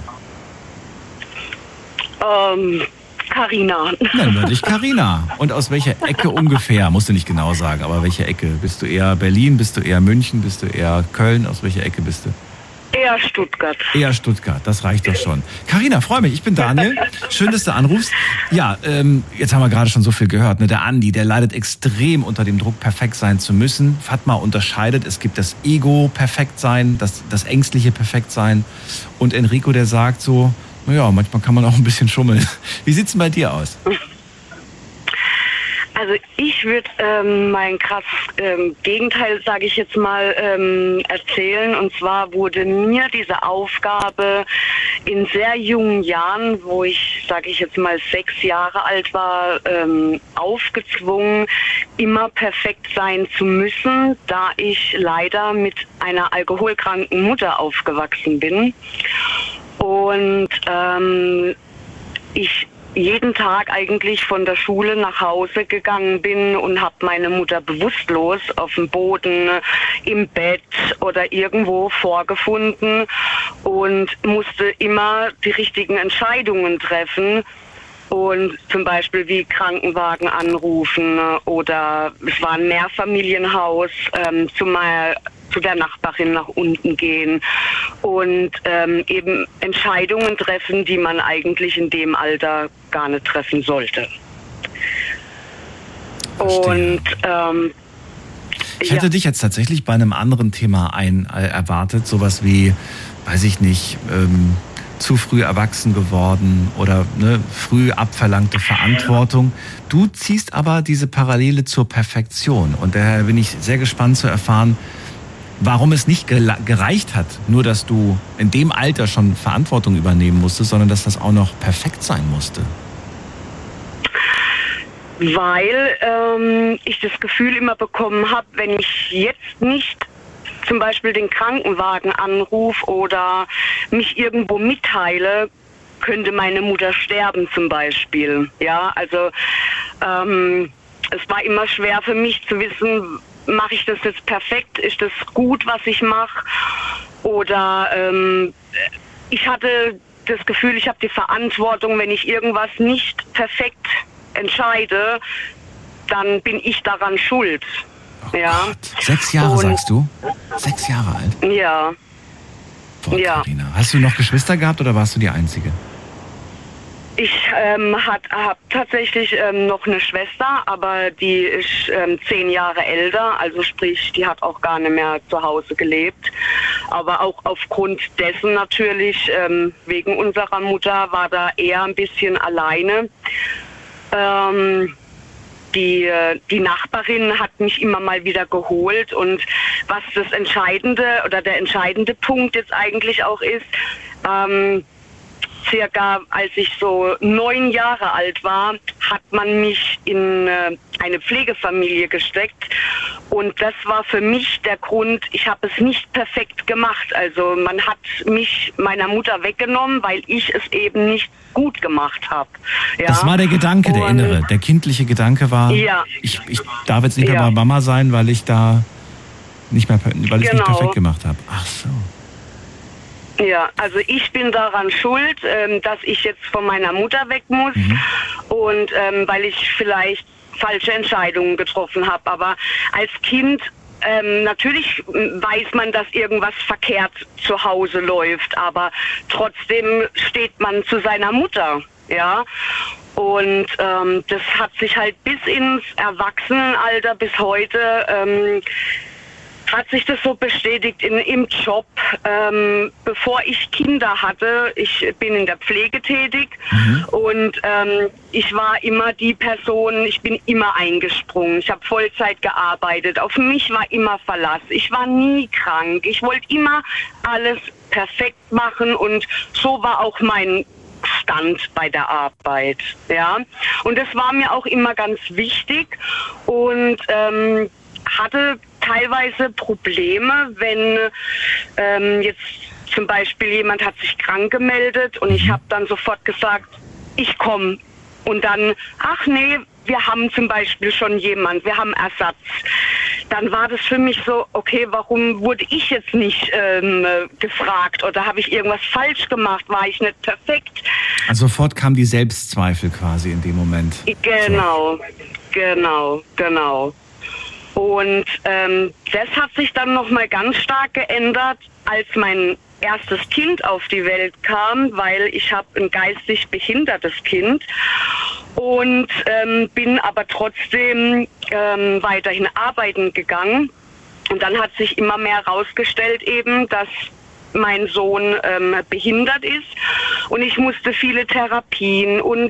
Carina. Nennen wir dich Carina. Und aus welcher Ecke ungefähr? Musst du nicht genau sagen, aber welche Ecke? Bist du eher Berlin? Bist du eher München? Bist du eher Köln? Aus welcher Ecke bist du? Eher Stuttgart. Eher Stuttgart, das reicht doch schon. Carina, freue mich, ich bin Daniel. Schön, dass du anrufst. Ja, jetzt haben wir gerade schon so viel gehört. Ne? Der Andi, der leidet extrem unter dem Druck, perfekt sein zu müssen. Fatma unterscheidet, es gibt das Ego, perfekt sein, das ängstliche perfekt sein. Und Enrico, der sagt so, Naja, manchmal kann man auch ein bisschen schummeln. Wie sieht's denn bei dir aus? Also ich würde mein krasses Gegenteil, sage ich jetzt mal, erzählen. Und zwar wurde mir diese Aufgabe in sehr jungen Jahren, wo ich, sage ich jetzt mal, 6 Jahre alt war, aufgezwungen, immer perfekt sein zu müssen, da ich leider mit einer alkoholkranken Mutter aufgewachsen bin. Und ich jeden Tag eigentlich von der Schule nach Hause gegangen bin und habe meine Mutter bewusstlos auf dem Boden, im Bett oder irgendwo vorgefunden und musste immer die richtigen Entscheidungen treffen. Und zum Beispiel wie Krankenwagen anrufen oder es war ein Mehrfamilienhaus, zu der Nachbarin nach unten gehen und eben Entscheidungen treffen, die man eigentlich in dem Alter gar nicht treffen sollte. Verstehe. Und ich hätte dich jetzt tatsächlich bei einem anderen Thema erwartet, sowas wie, weiß ich nicht, zu früh erwachsen geworden oder früh abverlangte Verantwortung. Du ziehst aber diese Parallele zur Perfektion und daher bin ich sehr gespannt zu erfahren, warum es nicht gereicht hat, nur dass du in dem Alter schon Verantwortung übernehmen musstest, sondern dass das auch noch perfekt sein musste. Weil ich das Gefühl immer bekommen habe, wenn ich jetzt nicht zum Beispiel den Krankenwagen anrufe oder mich irgendwo mitteile, könnte meine Mutter sterben zum Beispiel. Ja, also es war immer schwer für mich zu wissen, mache ich das jetzt perfekt? Ist das gut, was ich mache? Oder ich hatte das Gefühl, ich habe die Verantwortung, wenn ich irgendwas nicht perfekt entscheide, dann bin ich daran schuld. Oh ja. Gott. 6 Jahre, sagst du? 6 Jahre alt? Ja. Boah, ja. Carina. Hast du noch Geschwister gehabt oder warst du die Einzige? Ich habe tatsächlich noch eine Schwester, aber die ist 10 Jahre älter, also sprich, die hat auch gar nicht mehr zu Hause gelebt. Aber auch aufgrund dessen natürlich, wegen unserer Mutter, war da eher ein bisschen alleine. Die Nachbarin hat mich immer mal wieder geholt und was das Entscheidende oder der entscheidende Punkt jetzt eigentlich auch ist, circa als ich so 9 Jahre alt war, hat man mich in eine Pflegefamilie gesteckt und das war für mich der Grund, ich habe es nicht perfekt gemacht. Also man hat mich meiner Mutter weggenommen, weil ich es eben nicht gut gemacht habe. Ja? Das war der Gedanke, der innere, der kindliche Gedanke war, ja. ich darf jetzt nicht mehr bei Mama sein, weil ich da nicht mehr, weil ich es nicht perfekt gemacht habe. Ach so. Ja, also ich bin daran schuld, dass ich jetzt von meiner Mutter weg muss und weil ich vielleicht falsche Entscheidungen getroffen habe. Aber als Kind natürlich weiß man, dass irgendwas verkehrt zu Hause läuft, aber trotzdem steht man zu seiner Mutter, ja. Und das hat sich halt bis ins Erwachsenenalter, bis heute hat sich das so bestätigt im Job. Bevor ich Kinder hatte, ich bin in der Pflege tätig und ich war immer die Person, ich bin immer eingesprungen. Ich habe Vollzeit gearbeitet. Auf mich war immer Verlass. Ich war nie krank. Ich wollte immer alles perfekt machen und so war auch mein Stand bei der Arbeit. Ja? Und das war mir auch immer ganz wichtig und hatte teilweise Probleme, wenn jetzt zum Beispiel jemand hat sich krank gemeldet und ich habe dann sofort gesagt, ich komme. Und dann, ach nee, wir haben zum Beispiel schon jemand, wir haben Ersatz. Dann war das für mich so, okay, warum wurde ich jetzt nicht gefragt oder habe ich irgendwas falsch gemacht, war ich nicht perfekt? Also sofort kam die Selbstzweifel quasi in dem Moment. Genau. Und das hat sich dann nochmal ganz stark geändert, als mein erstes Kind auf die Welt kam, weil ich habe ein geistig behindertes Kind und bin aber trotzdem weiterhin arbeiten gegangen. Und dann hat sich immer mehr herausgestellt eben, dass mein Sohn behindert ist Und ich musste viele Therapien und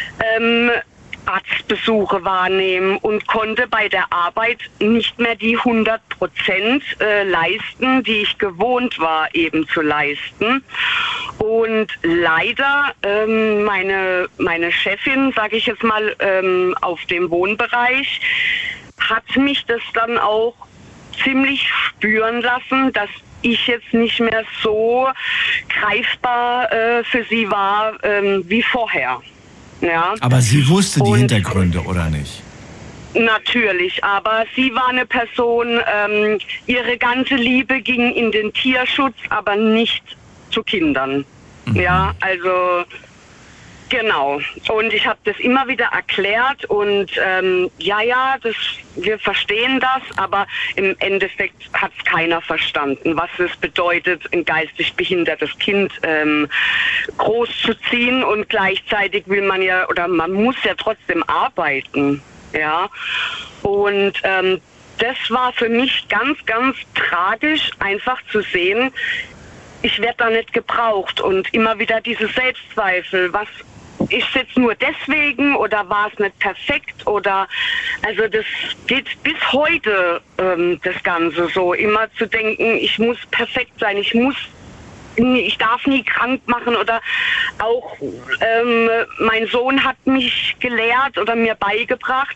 Arztbesuche wahrnehmen und konnte bei der Arbeit nicht mehr die 100% leisten, die ich gewohnt war eben zu leisten. Und leider meine Chefin, sage ich jetzt mal, auf dem Wohnbereich, hat mich das dann auch ziemlich spüren lassen, dass ich jetzt nicht mehr so greifbar für sie war wie vorher. Ja. Aber sie wusste die Hintergründe, oder nicht? Natürlich, aber sie war eine Person, ihre ganze Liebe ging in den Tierschutz, aber nicht zu Kindern. Mhm. Ja, also genau. Und ich habe das immer wieder erklärt und wir verstehen das, aber im Endeffekt hat es keiner verstanden, was es bedeutet, ein geistig behindertes Kind großzuziehen, und gleichzeitig will man ja, oder man muss ja trotzdem arbeiten, ja. Und das war für mich ganz, ganz tragisch, einfach zu sehen, ich werde da nicht gebraucht, und immer wieder diese Selbstzweifel, was ist es jetzt nur deswegen oder war es nicht perfekt, oder also das geht bis heute das Ganze so, immer zu denken, ich muss perfekt sein, ich darf nie krank machen, oder auch mein Sohn hat mich gelehrt oder mir beigebracht,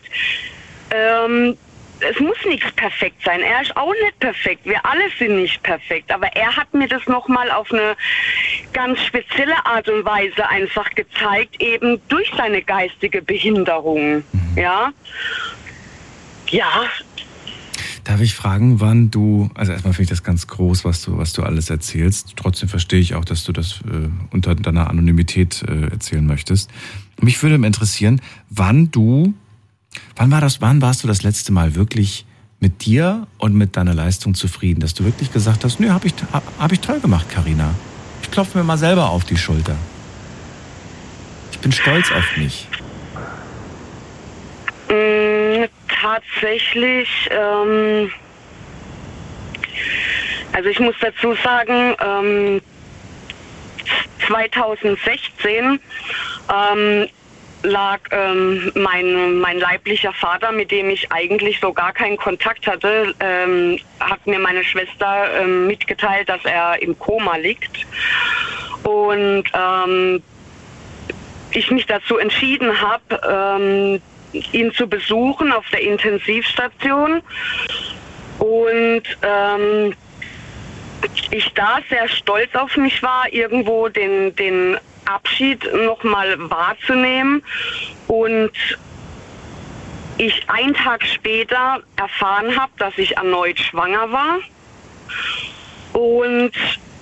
es muss nichts perfekt sein. Er ist auch nicht perfekt. Wir alle sind nicht perfekt. Aber er hat mir das nochmal auf eine ganz spezielle Art und Weise einfach gezeigt, eben durch seine geistige Behinderung. Ja. Ja. Darf ich fragen, wann du, also erstmal finde ich das ganz groß, was du alles erzählst. Trotzdem verstehe ich auch, dass du das unter deiner Anonymität erzählen möchtest. Mich würde interessieren, wann warst du das letzte Mal wirklich mit dir und mit deiner Leistung zufrieden, dass du wirklich gesagt hast, nö, hab ich toll gemacht, Carina. Ich klopfe mir mal selber auf die Schulter. Ich bin stolz auf mich. Tatsächlich, also ich muss dazu sagen, 2016 lag mein leiblicher Vater, mit dem ich eigentlich so gar keinen Kontakt hatte, hat mir meine Schwester mitgeteilt, dass er im Koma liegt. Und ich mich dazu entschieden habe, ihn zu besuchen auf der Intensivstation. Und ich da sehr stolz auf mich war, irgendwo den Abschied nochmal wahrzunehmen, und ich einen Tag später erfahren habe, dass ich erneut schwanger war, und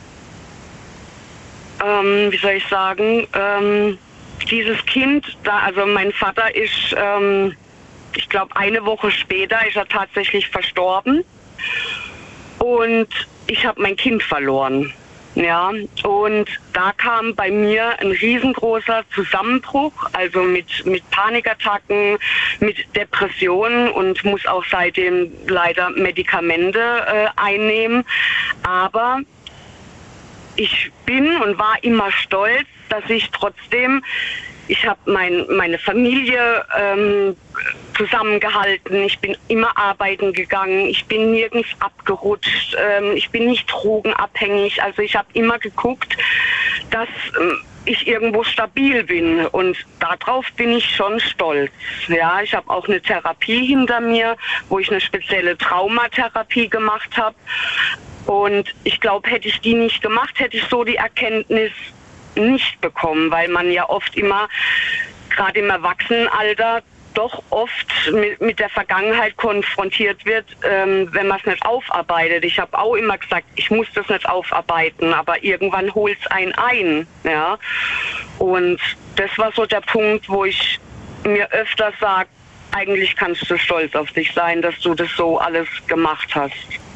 wie soll ich sagen, dieses Kind, also mein Vater ist, ich glaube eine Woche später ist er tatsächlich verstorben, und ich habe mein Kind verloren. Ja, und da kam bei mir ein riesengroßer Zusammenbruch, also mit Panikattacken, mit Depressionen, und muss auch seitdem leider Medikamente einnehmen. Aber ich bin und war immer stolz, dass ich trotzdem, ich habe meine Familie zusammengehalten, ich bin immer arbeiten gegangen, ich bin nirgends abgerutscht, ich bin nicht drogenabhängig, also ich habe immer geguckt, dass ich irgendwo stabil bin, und darauf bin ich schon stolz. Ja, ich habe auch eine Therapie hinter mir, wo ich eine spezielle Traumatherapie gemacht habe, und ich glaube, hätte ich die nicht gemacht, hätte ich so die Erkenntnis nicht bekommen, weil man ja oft immer, gerade im Erwachsenenalter, doch oft mit der Vergangenheit konfrontiert wird, wenn man es nicht aufarbeitet. Ich habe auch immer gesagt, ich muss das nicht aufarbeiten, aber irgendwann holt es einen ein. Ja? Und das war so der Punkt, wo ich mir öfter sage, eigentlich kannst du stolz auf dich sein, dass du das so alles gemacht hast.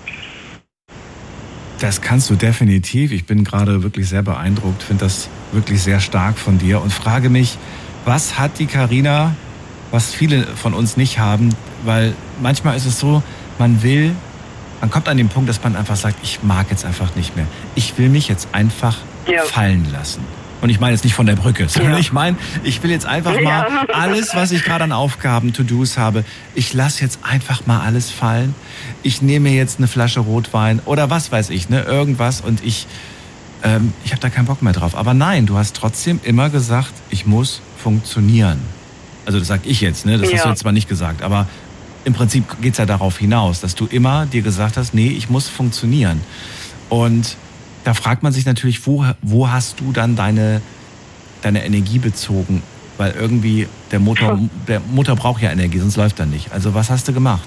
Das kannst du definitiv. Ich bin gerade wirklich sehr beeindruckt, finde das wirklich sehr stark von dir und frage mich, was hat die Carina, was viele von uns nicht haben, weil manchmal ist es so, man kommt an den Punkt, dass man einfach sagt, ich mag jetzt einfach nicht mehr. Ich will mich jetzt einfach fallen lassen. Und ich meine jetzt nicht von der Brücke, sondern ich meine, ich will jetzt einfach mal alles, was ich gerade an Aufgaben, To-Dos habe, ich lasse jetzt einfach mal alles fallen. Ich nehme jetzt eine Flasche Rotwein oder was weiß ich, ne, irgendwas und ich habe da keinen Bock mehr drauf. Aber nein, du hast trotzdem immer gesagt, ich muss funktionieren. Also das sag ich jetzt, ne, das hast du jetzt zwar nicht gesagt, aber im Prinzip geht's ja darauf hinaus, dass du immer dir gesagt hast, nee, ich muss funktionieren. Und da fragt man sich natürlich, wo hast du dann deine Energie bezogen? Weil irgendwie der Motor braucht ja Energie, sonst läuft er nicht. Also was hast du gemacht?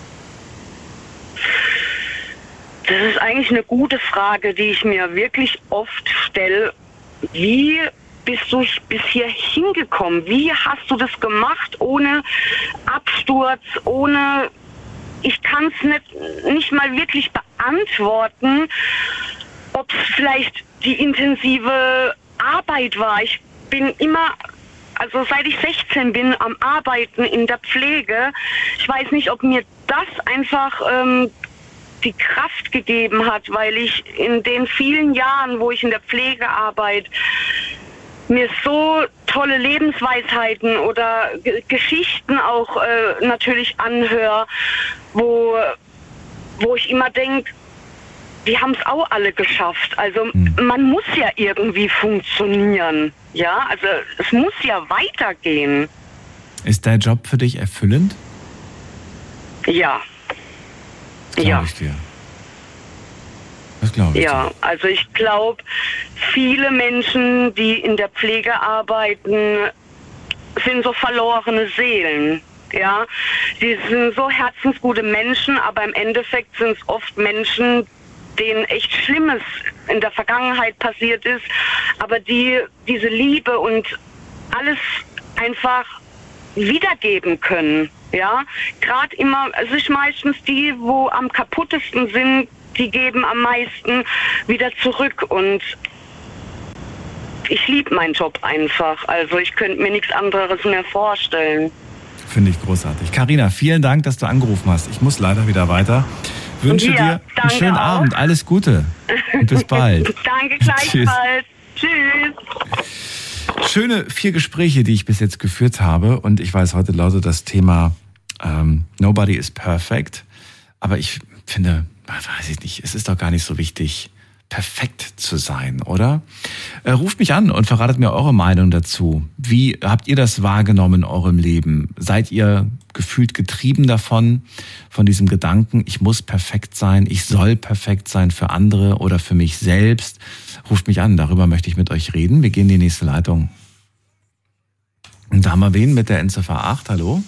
Das ist eigentlich eine gute Frage, die ich mir wirklich oft stelle. Wie bist du bis hier hingekommen? Wie hast du das gemacht ohne Absturz, ohne... Ich kann es nicht mal wirklich beantworten, ob es vielleicht die intensive Arbeit war. Ich bin immer, also seit ich 16 bin, am Arbeiten in der Pflege. Ich weiß nicht, ob mir das einfach die Kraft gegeben hat, weil ich in den vielen Jahren, wo ich in der Pflege arbeite, mir so tolle Lebensweisheiten oder Geschichten auch natürlich anhöre, wo ich immer denke, wir haben es auch alle geschafft. Also man muss ja irgendwie funktionieren. Ja, also es muss ja weitergehen. Ist dein Job für dich erfüllend? Ja. Glaube ich dir. Das glaube ich. Ja, also ich glaube, viele Menschen, die in der Pflege arbeiten, sind so verlorene Seelen. Ja, die sind so herzensgute Menschen, aber im Endeffekt sind es oft Menschen, denen echt Schlimmes in der Vergangenheit passiert ist, aber die diese Liebe und alles einfach wiedergeben können. Ja, gerade immer, es ist meistens die, wo am kaputtesten sind, die geben am meisten wieder zurück und ich liebe meinen Job einfach. Also ich könnte mir nichts anderes mehr vorstellen. Finde ich großartig. Carina, vielen Dank, dass du angerufen hast. Ich muss leider wieder weiter. Wünsche dir einen schönen Abend. Alles Gute und bis bald. Danke gleichfalls. Tschüss. Schöne 4 Gespräche, die ich bis jetzt geführt habe. Und ich weiß, heute lautet das Thema Nobody is perfect. Aber ich finde, weiß ich nicht, es ist doch gar nicht so wichtig, perfekt zu sein, oder? Ruft mich an und verratet mir eure Meinung dazu. Wie habt ihr das wahrgenommen in eurem Leben? Seid ihr gefühlt getrieben davon, von diesem Gedanken, ich muss perfekt sein, ich soll perfekt sein für andere oder für mich selbst? Ruft mich an, darüber möchte ich mit euch reden. Wir gehen in die nächste Leitung. Und da haben wir wen mit der Endziffer 8, hallo?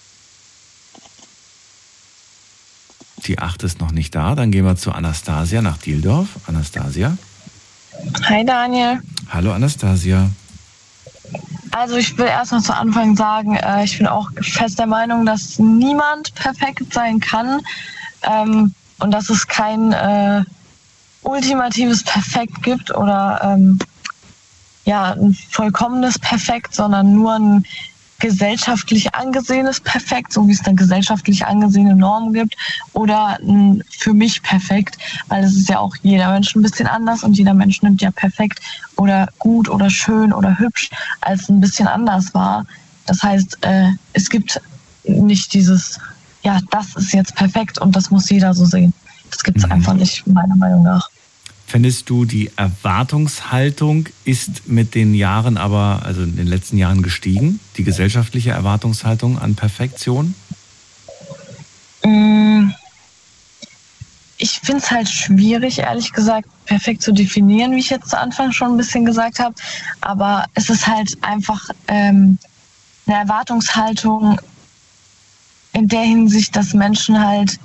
Die 8 ist noch nicht da. Dann gehen wir zu Anastasia nach Dieldorf. Anastasia. Hi Daniel. Hallo Anastasia. Also ich will erstmal zu Anfang sagen, ich bin auch fest der Meinung, dass niemand perfekt sein kann und dass es kein ultimatives Perfekt gibt oder ein vollkommenes Perfekt, sondern nur ein gesellschaftlich angesehenes Perfekt, so wie es dann gesellschaftlich angesehene Normen gibt, oder ein für mich Perfekt, weil es ist ja auch jeder Mensch ein bisschen anders und jeder Mensch nimmt ja perfekt oder gut oder schön oder hübsch als ein bisschen anders wahr. Das heißt, es gibt nicht dieses, ja, das ist jetzt perfekt und das muss jeder so sehen. Das gibt es einfach nicht, meiner Meinung nach. Findest du, die Erwartungshaltung ist mit den Jahren also in den letzten Jahren gestiegen? Die gesellschaftliche Erwartungshaltung an Perfektion? Ich finde es halt schwierig, ehrlich gesagt, perfekt zu definieren, wie ich jetzt zu Anfang schon ein bisschen gesagt habe. Aber es ist halt einfach eine Erwartungshaltung in der Hinsicht, dass Menschen halt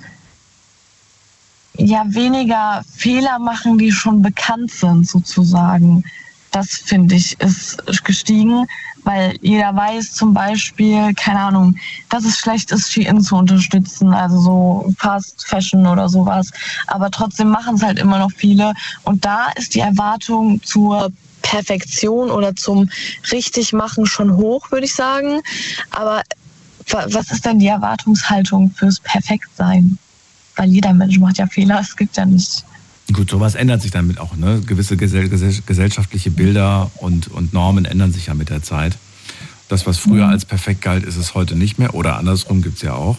weniger Fehler machen, die schon bekannt sind, sozusagen. Das, finde ich, ist gestiegen, weil jeder weiß zum Beispiel, keine Ahnung, dass es schlecht ist, Shein zu unterstützen, also so Fast Fashion oder sowas. Aber trotzdem machen es halt immer noch viele. Und da ist die Erwartung zur Perfektion oder zum Richtigmachen schon hoch, würde ich sagen. Aber was ist denn die Erwartungshaltung fürs Perfektsein? Weil jeder Mensch macht ja Fehler, es gibt ja nicht. Gut, sowas ändert sich dann mit auch, ne? Gewisse gesellschaftliche Bilder und Normen ändern sich ja mit der Zeit. Das, was früher als perfekt galt, ist es heute nicht mehr. Oder andersrum gibt's ja auch.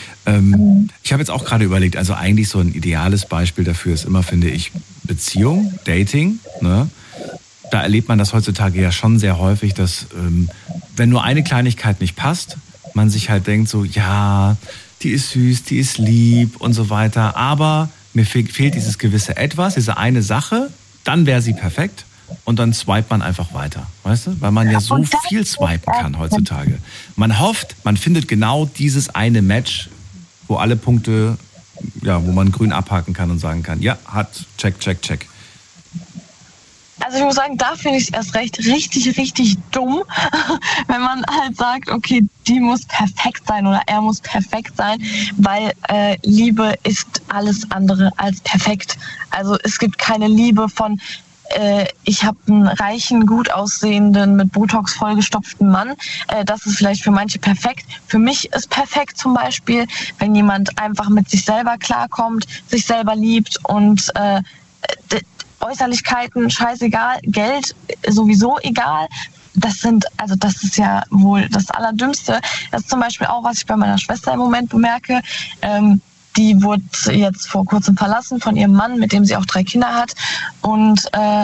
Ich habe jetzt auch gerade überlegt, also eigentlich so ein ideales Beispiel dafür ist immer, finde ich, Beziehung, Dating. Ne? Da erlebt man das heutzutage ja schon sehr häufig, dass wenn nur eine Kleinigkeit nicht passt, man sich halt denkt so, ja, die ist süß, die ist lieb und so weiter, aber mir fehlt dieses gewisse Etwas, diese eine Sache, dann wäre sie perfekt und dann swipet man einfach weiter, weißt du? Weil man ja so viel swipen kann heutzutage. Man hofft, man findet genau dieses eine Match, wo alle Punkte, ja, wo man grün abhaken kann und sagen kann, ja, hat, check, check, check. Also ich muss sagen, da finde ich es erst recht richtig dumm, wenn man halt sagt, okay, die muss perfekt sein oder er muss perfekt sein, weil Liebe ist alles andere als perfekt. Also es gibt keine Liebe von ich habe einen reichen, gut aussehenden, mit Botox vollgestopften Mann. Das ist vielleicht für manche perfekt. Für mich ist perfekt zum Beispiel, wenn jemand einfach mit sich selber klarkommt, sich selber liebt und Äußerlichkeiten, scheißegal, Geld sowieso egal. Das ist ja wohl das Allerdümmste. Das ist zum Beispiel auch, was ich bei meiner Schwester im Moment bemerke. Die wurde jetzt vor kurzem verlassen von ihrem Mann, mit dem sie auch 3 Kinder hat. Und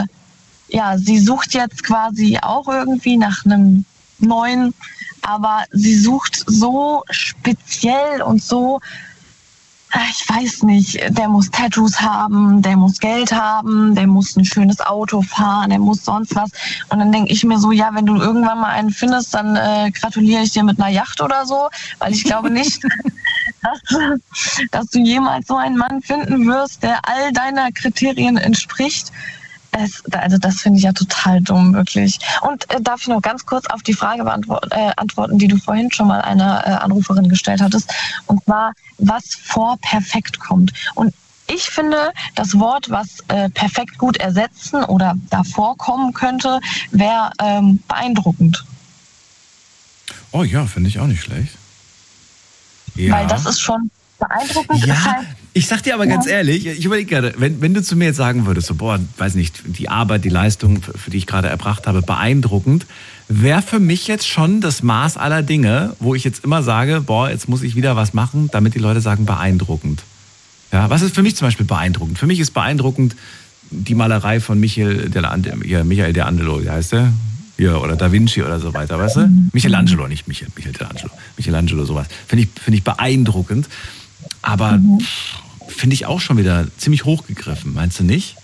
sie sucht jetzt quasi auch irgendwie nach einem neuen, aber sie sucht so speziell und so, ich weiß nicht, der muss Tattoos haben, der muss Geld haben, der muss ein schönes Auto fahren, der muss sonst was. Und dann denke ich mir so, ja, wenn du irgendwann mal einen findest, dann gratuliere ich dir mit einer Yacht oder so, weil ich glaube nicht, dass du jemals so einen Mann finden wirst, der all deiner Kriterien entspricht. Also das finde ich ja total dumm, wirklich. Und darf ich noch ganz kurz auf die Frage antworten, die du vorhin schon mal einer Anruferin gestellt hattest, und zwar, was vor perfekt kommt. Und ich finde, das Wort, was perfekt gut ersetzen oder davor kommen könnte, wäre beeindruckend. Oh ja, finde ich auch nicht schlecht. Ja. Weil das ist schon beeindruckend. Ja, halt, ich sag dir aber ganz ehrlich, ich überlege gerade, wenn du zu mir jetzt sagen würdest, so, boah, weiß nicht, die Arbeit, die Leistung, für die ich gerade erbracht habe, beeindruckend, wäre für mich jetzt schon das Maß aller Dinge, wo ich jetzt immer sage, boah, jetzt muss ich wieder was machen, damit die Leute sagen, beeindruckend. Ja, was ist für mich zum Beispiel beeindruckend? Für mich ist beeindruckend die Malerei von Michael D'Angelo, wie heißt der? Ja, oder Da Vinci oder so weiter, weißt du? Michelangelo, nicht Michael D'Angelo. Michelangelo, sowas. Finde ich beeindruckend. Aber finde ich auch schon wieder ziemlich hochgegriffen, meinst du nicht?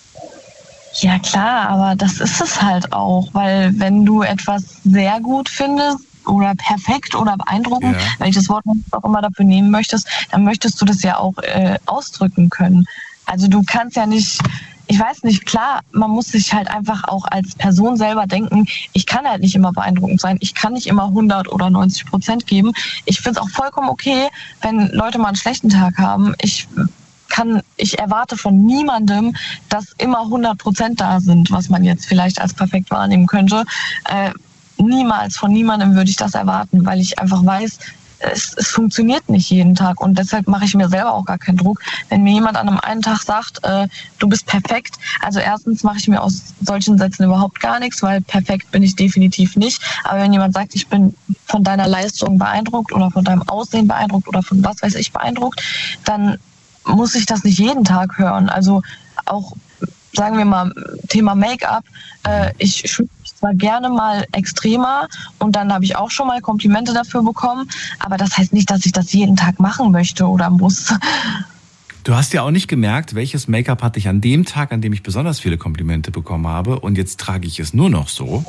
Ja klar, aber das ist es halt auch, weil wenn du etwas sehr gut findest oder perfekt oder beeindruckend, welches Wort du auch immer dafür nehmen möchtest, dann möchtest du das ja auch ausdrücken können. Also du kannst ja nicht, ich weiß nicht, klar, man muss sich halt einfach auch als Person selber denken, ich kann halt nicht immer beeindruckend sein, ich kann nicht immer 100 oder 90% geben. Ich finde es auch vollkommen okay, wenn Leute mal einen schlechten Tag haben. Ich erwarte von niemandem, dass immer 100% da sind, was man jetzt vielleicht als perfekt wahrnehmen könnte. Niemals, von niemandem würde ich das erwarten, weil ich einfach weiß, es funktioniert nicht jeden Tag und deshalb mache ich mir selber auch gar keinen Druck. Wenn mir jemand an einem einen Tag sagt, du bist perfekt, also erstens mache ich mir aus solchen Sätzen überhaupt gar nichts, weil perfekt bin ich definitiv nicht. Aber wenn jemand sagt, ich bin von deiner Leistung beeindruckt oder von deinem Aussehen beeindruckt oder von was weiß ich beeindruckt, dann muss ich das nicht jeden Tag hören. Also auch, sagen wir mal, Thema Make-up, ich schminke mich zwar gerne mal extremer und dann habe ich auch schon mal Komplimente dafür bekommen, aber das heißt nicht, dass ich das jeden Tag machen möchte oder muss. Du hast ja auch nicht gemerkt, welches Make-up hatte ich an dem Tag, an dem ich besonders viele Komplimente bekommen habe und jetzt trage ich es nur noch so?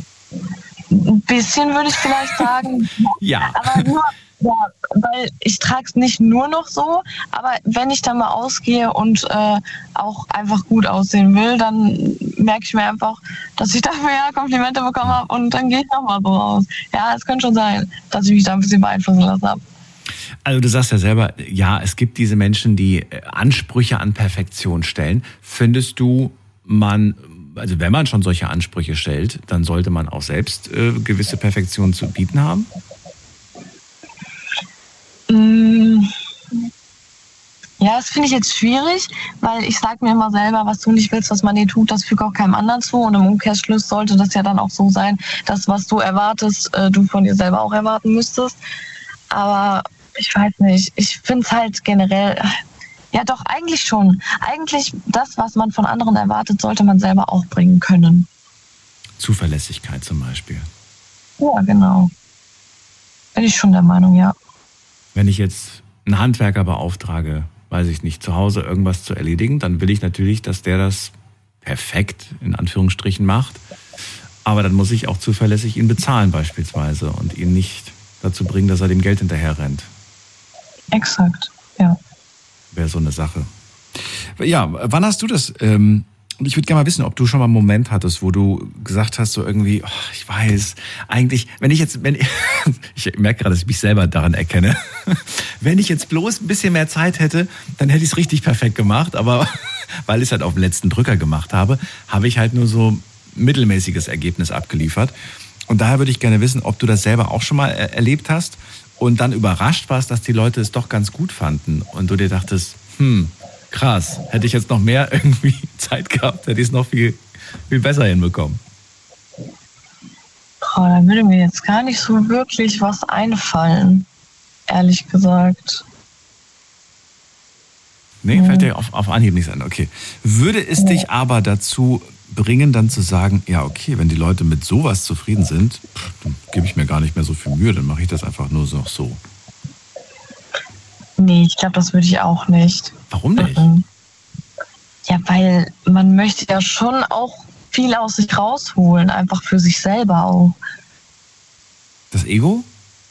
Ein bisschen würde ich vielleicht sagen. Ja. Aber nur, ja, weil ich trage es nicht nur noch so, aber wenn ich dann mal ausgehe und auch einfach gut aussehen will, dann merke ich mir einfach, dass ich dafür ja Komplimente bekommen habe und dann gehe ich nochmal so raus. Ja, es könnte schon sein, dass ich mich da ein bisschen beeinflussen lassen habe. Also du sagst ja selber, ja, es gibt diese Menschen, die Ansprüche an Perfektion stellen. Findest du, also wenn man schon solche Ansprüche stellt, dann sollte man auch selbst gewisse Perfektion zu bieten haben? Ja, das finde ich jetzt schwierig, weil ich sage mir immer selber, was du nicht willst, was man dir tut, das fügt auch keinem anderen zu. Und im Umkehrschluss sollte das ja dann auch so sein, dass was du erwartest, du von dir selber auch erwarten müsstest. Aber ich weiß nicht, ich finde es halt generell, ja doch, eigentlich schon. Eigentlich das, was man von anderen erwartet, sollte man selber auch bringen können. Zuverlässigkeit zum Beispiel. Ja, genau. Bin ich schon der Meinung, ja. Wenn ich jetzt einen Handwerker beauftrage, weiß ich nicht, zu Hause irgendwas zu erledigen, dann will ich natürlich, dass der das perfekt, in Anführungsstrichen, macht. Aber dann muss ich auch zuverlässig ihn bezahlen beispielsweise und ihn nicht dazu bringen, dass er dem Geld hinterher rennt. Exakt, ja. Wäre so eine Sache. Ja, wann hast du das? Ich würde gerne mal wissen, ob du schon mal einen Moment hattest, wo du gesagt hast, so irgendwie, oh, ich weiß, eigentlich, ich merke gerade, dass ich mich selber daran erkenne, wenn ich jetzt bloß ein bisschen mehr Zeit hätte, dann hätte ich es richtig perfekt gemacht, aber weil ich es halt auf den letzten Drücker gemacht habe, habe ich halt nur so ein mittelmäßiges Ergebnis abgeliefert. Und daher würde ich gerne wissen, ob du das selber auch schon mal erlebt hast und dann überrascht warst, dass die Leute es doch ganz gut fanden und du dir dachtest, krass, hätte ich jetzt noch mehr irgendwie Zeit gehabt, hätte ich es noch viel, viel besser hinbekommen. Da würde mir jetzt gar nicht so wirklich was einfallen, ehrlich gesagt. Nee, fällt dir auf Anhieb nichts ein. Okay. Würde es dich aber dazu bringen, dann zu sagen, ja okay, wenn die Leute mit sowas zufrieden sind, dann gebe ich mir gar nicht mehr so viel Mühe, dann mache ich das einfach nur so. Nee, ich glaube, das würde ich auch nicht. Warum nicht? Ja, weil man möchte ja schon auch viel aus sich rausholen, einfach für sich selber auch. Das Ego?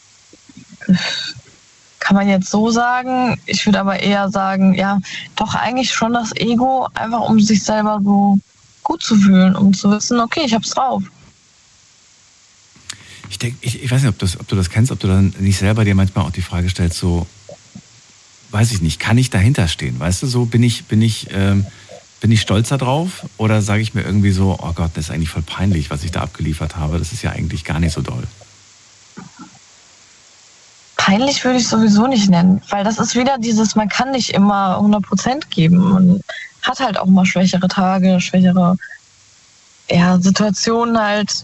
Kann man jetzt so sagen. Ich würde aber eher sagen, ja, doch eigentlich schon das Ego, einfach um sich selber so gut zu fühlen, um zu wissen, okay, ich hab's drauf. Ich denke, ich weiß nicht, ob du das kennst, ob du dann nicht selber dir manchmal auch die Frage stellst, so, weiß ich nicht, kann ich dahinter stehen? Weißt du, so bin ich stolz darauf oder sage ich mir irgendwie so, oh Gott, das ist eigentlich voll peinlich, was ich da abgeliefert habe. Das ist ja eigentlich gar nicht so doll. Peinlich würde ich sowieso nicht nennen, weil das ist wieder dieses, man kann nicht immer 100% geben. Man hat halt auch mal schwächere Tage, schwächere Situationen halt.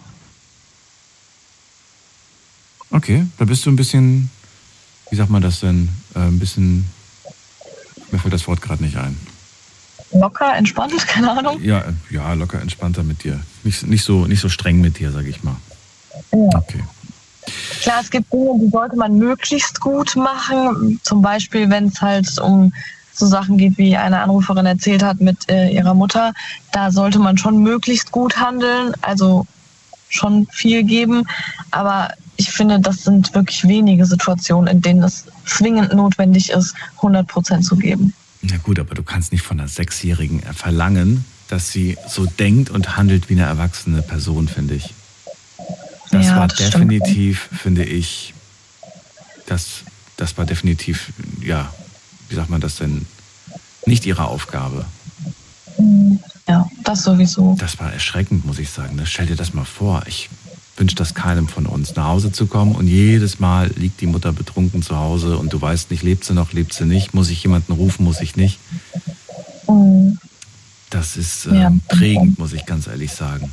Okay, da bist du ein bisschen, wie sagt man das denn, ein bisschen, mir fällt das Wort gerade nicht ein. Locker, entspannt, keine Ahnung. Ja, locker, entspannter mit dir. Nicht so streng mit dir, sag ich mal. Ja. Okay. Klar, es gibt Dinge, die sollte man möglichst gut machen. Zum Beispiel, wenn es halt um so Sachen geht, wie eine Anruferin erzählt hat mit ihrer Mutter. Da sollte man schon möglichst gut handeln, also schon viel geben. Aber ich finde, das sind wirklich wenige Situationen, in denen es zwingend notwendig ist, 100% zu geben. Ja gut, aber du kannst nicht von einer 6-Jährigen verlangen, dass sie so denkt und handelt wie eine erwachsene Person, finde ich. Das war definitiv, finde ich, das war definitiv, ja, wie sagt man das denn, nicht ihre Aufgabe. Ja, das sowieso. Das war erschreckend, muss ich sagen. Stell dir das mal vor. Ich wünsche das keinem von uns, nach Hause zu kommen und jedes Mal liegt die Mutter betrunken zu Hause und du weißt nicht, lebt sie noch, lebt sie nicht, muss ich jemanden rufen, muss ich nicht. Das ist prägend, muss ich ganz ehrlich sagen.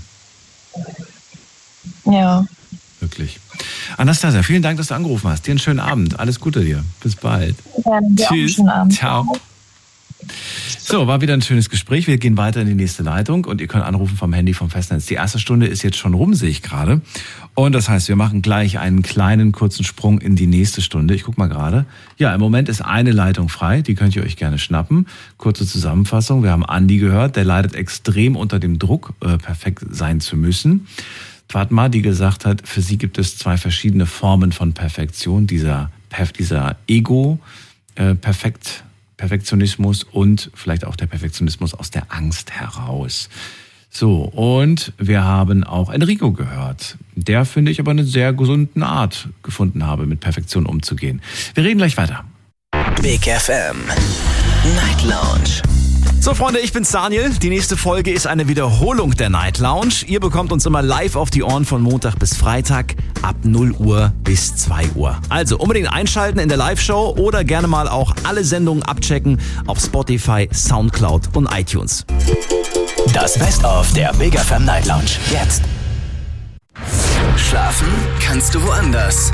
Ja. Wirklich. Anastasia, vielen Dank, dass du angerufen hast. Dir einen schönen Abend. Alles Gute dir. Bis bald. Ja, tschüss. Ciao. So, war wieder ein schönes Gespräch. Wir gehen weiter in die nächste Leitung und ihr könnt anrufen vom Handy vom Festnetz. Die erste Stunde ist jetzt schon rum, sehe ich gerade. Und das heißt, wir machen gleich einen kleinen, kurzen Sprung in die nächste Stunde. Ich gucke mal gerade. Ja, im Moment ist eine Leitung frei. Die könnt ihr euch gerne schnappen. Kurze Zusammenfassung. Wir haben Andi gehört. Der leidet extrem unter dem Druck, perfekt sein zu müssen. Fatma, die gesagt hat, für sie gibt es 2 verschiedene Formen von Perfektion. Dieser Ego, Perfektionismus und vielleicht auch der Perfektionismus aus der Angst heraus. So, und wir haben auch Enrico gehört. Der, finde ich, aber eine sehr gesunde Art gefunden habe, mit Perfektion umzugehen. Wir reden gleich weiter. Big FM Night Lounge. So Freunde, ich bin's Daniel. Die nächste Folge ist eine Wiederholung der Night Lounge. Ihr bekommt uns immer live auf die Ohren von Montag bis Freitag ab 0 Uhr bis 2 Uhr. Also unbedingt einschalten in der Live-Show oder gerne mal auch alle Sendungen abchecken auf Spotify, Soundcloud und iTunes. Das Best-of der Big FM Night Lounge. Jetzt. Schlafen kannst du woanders.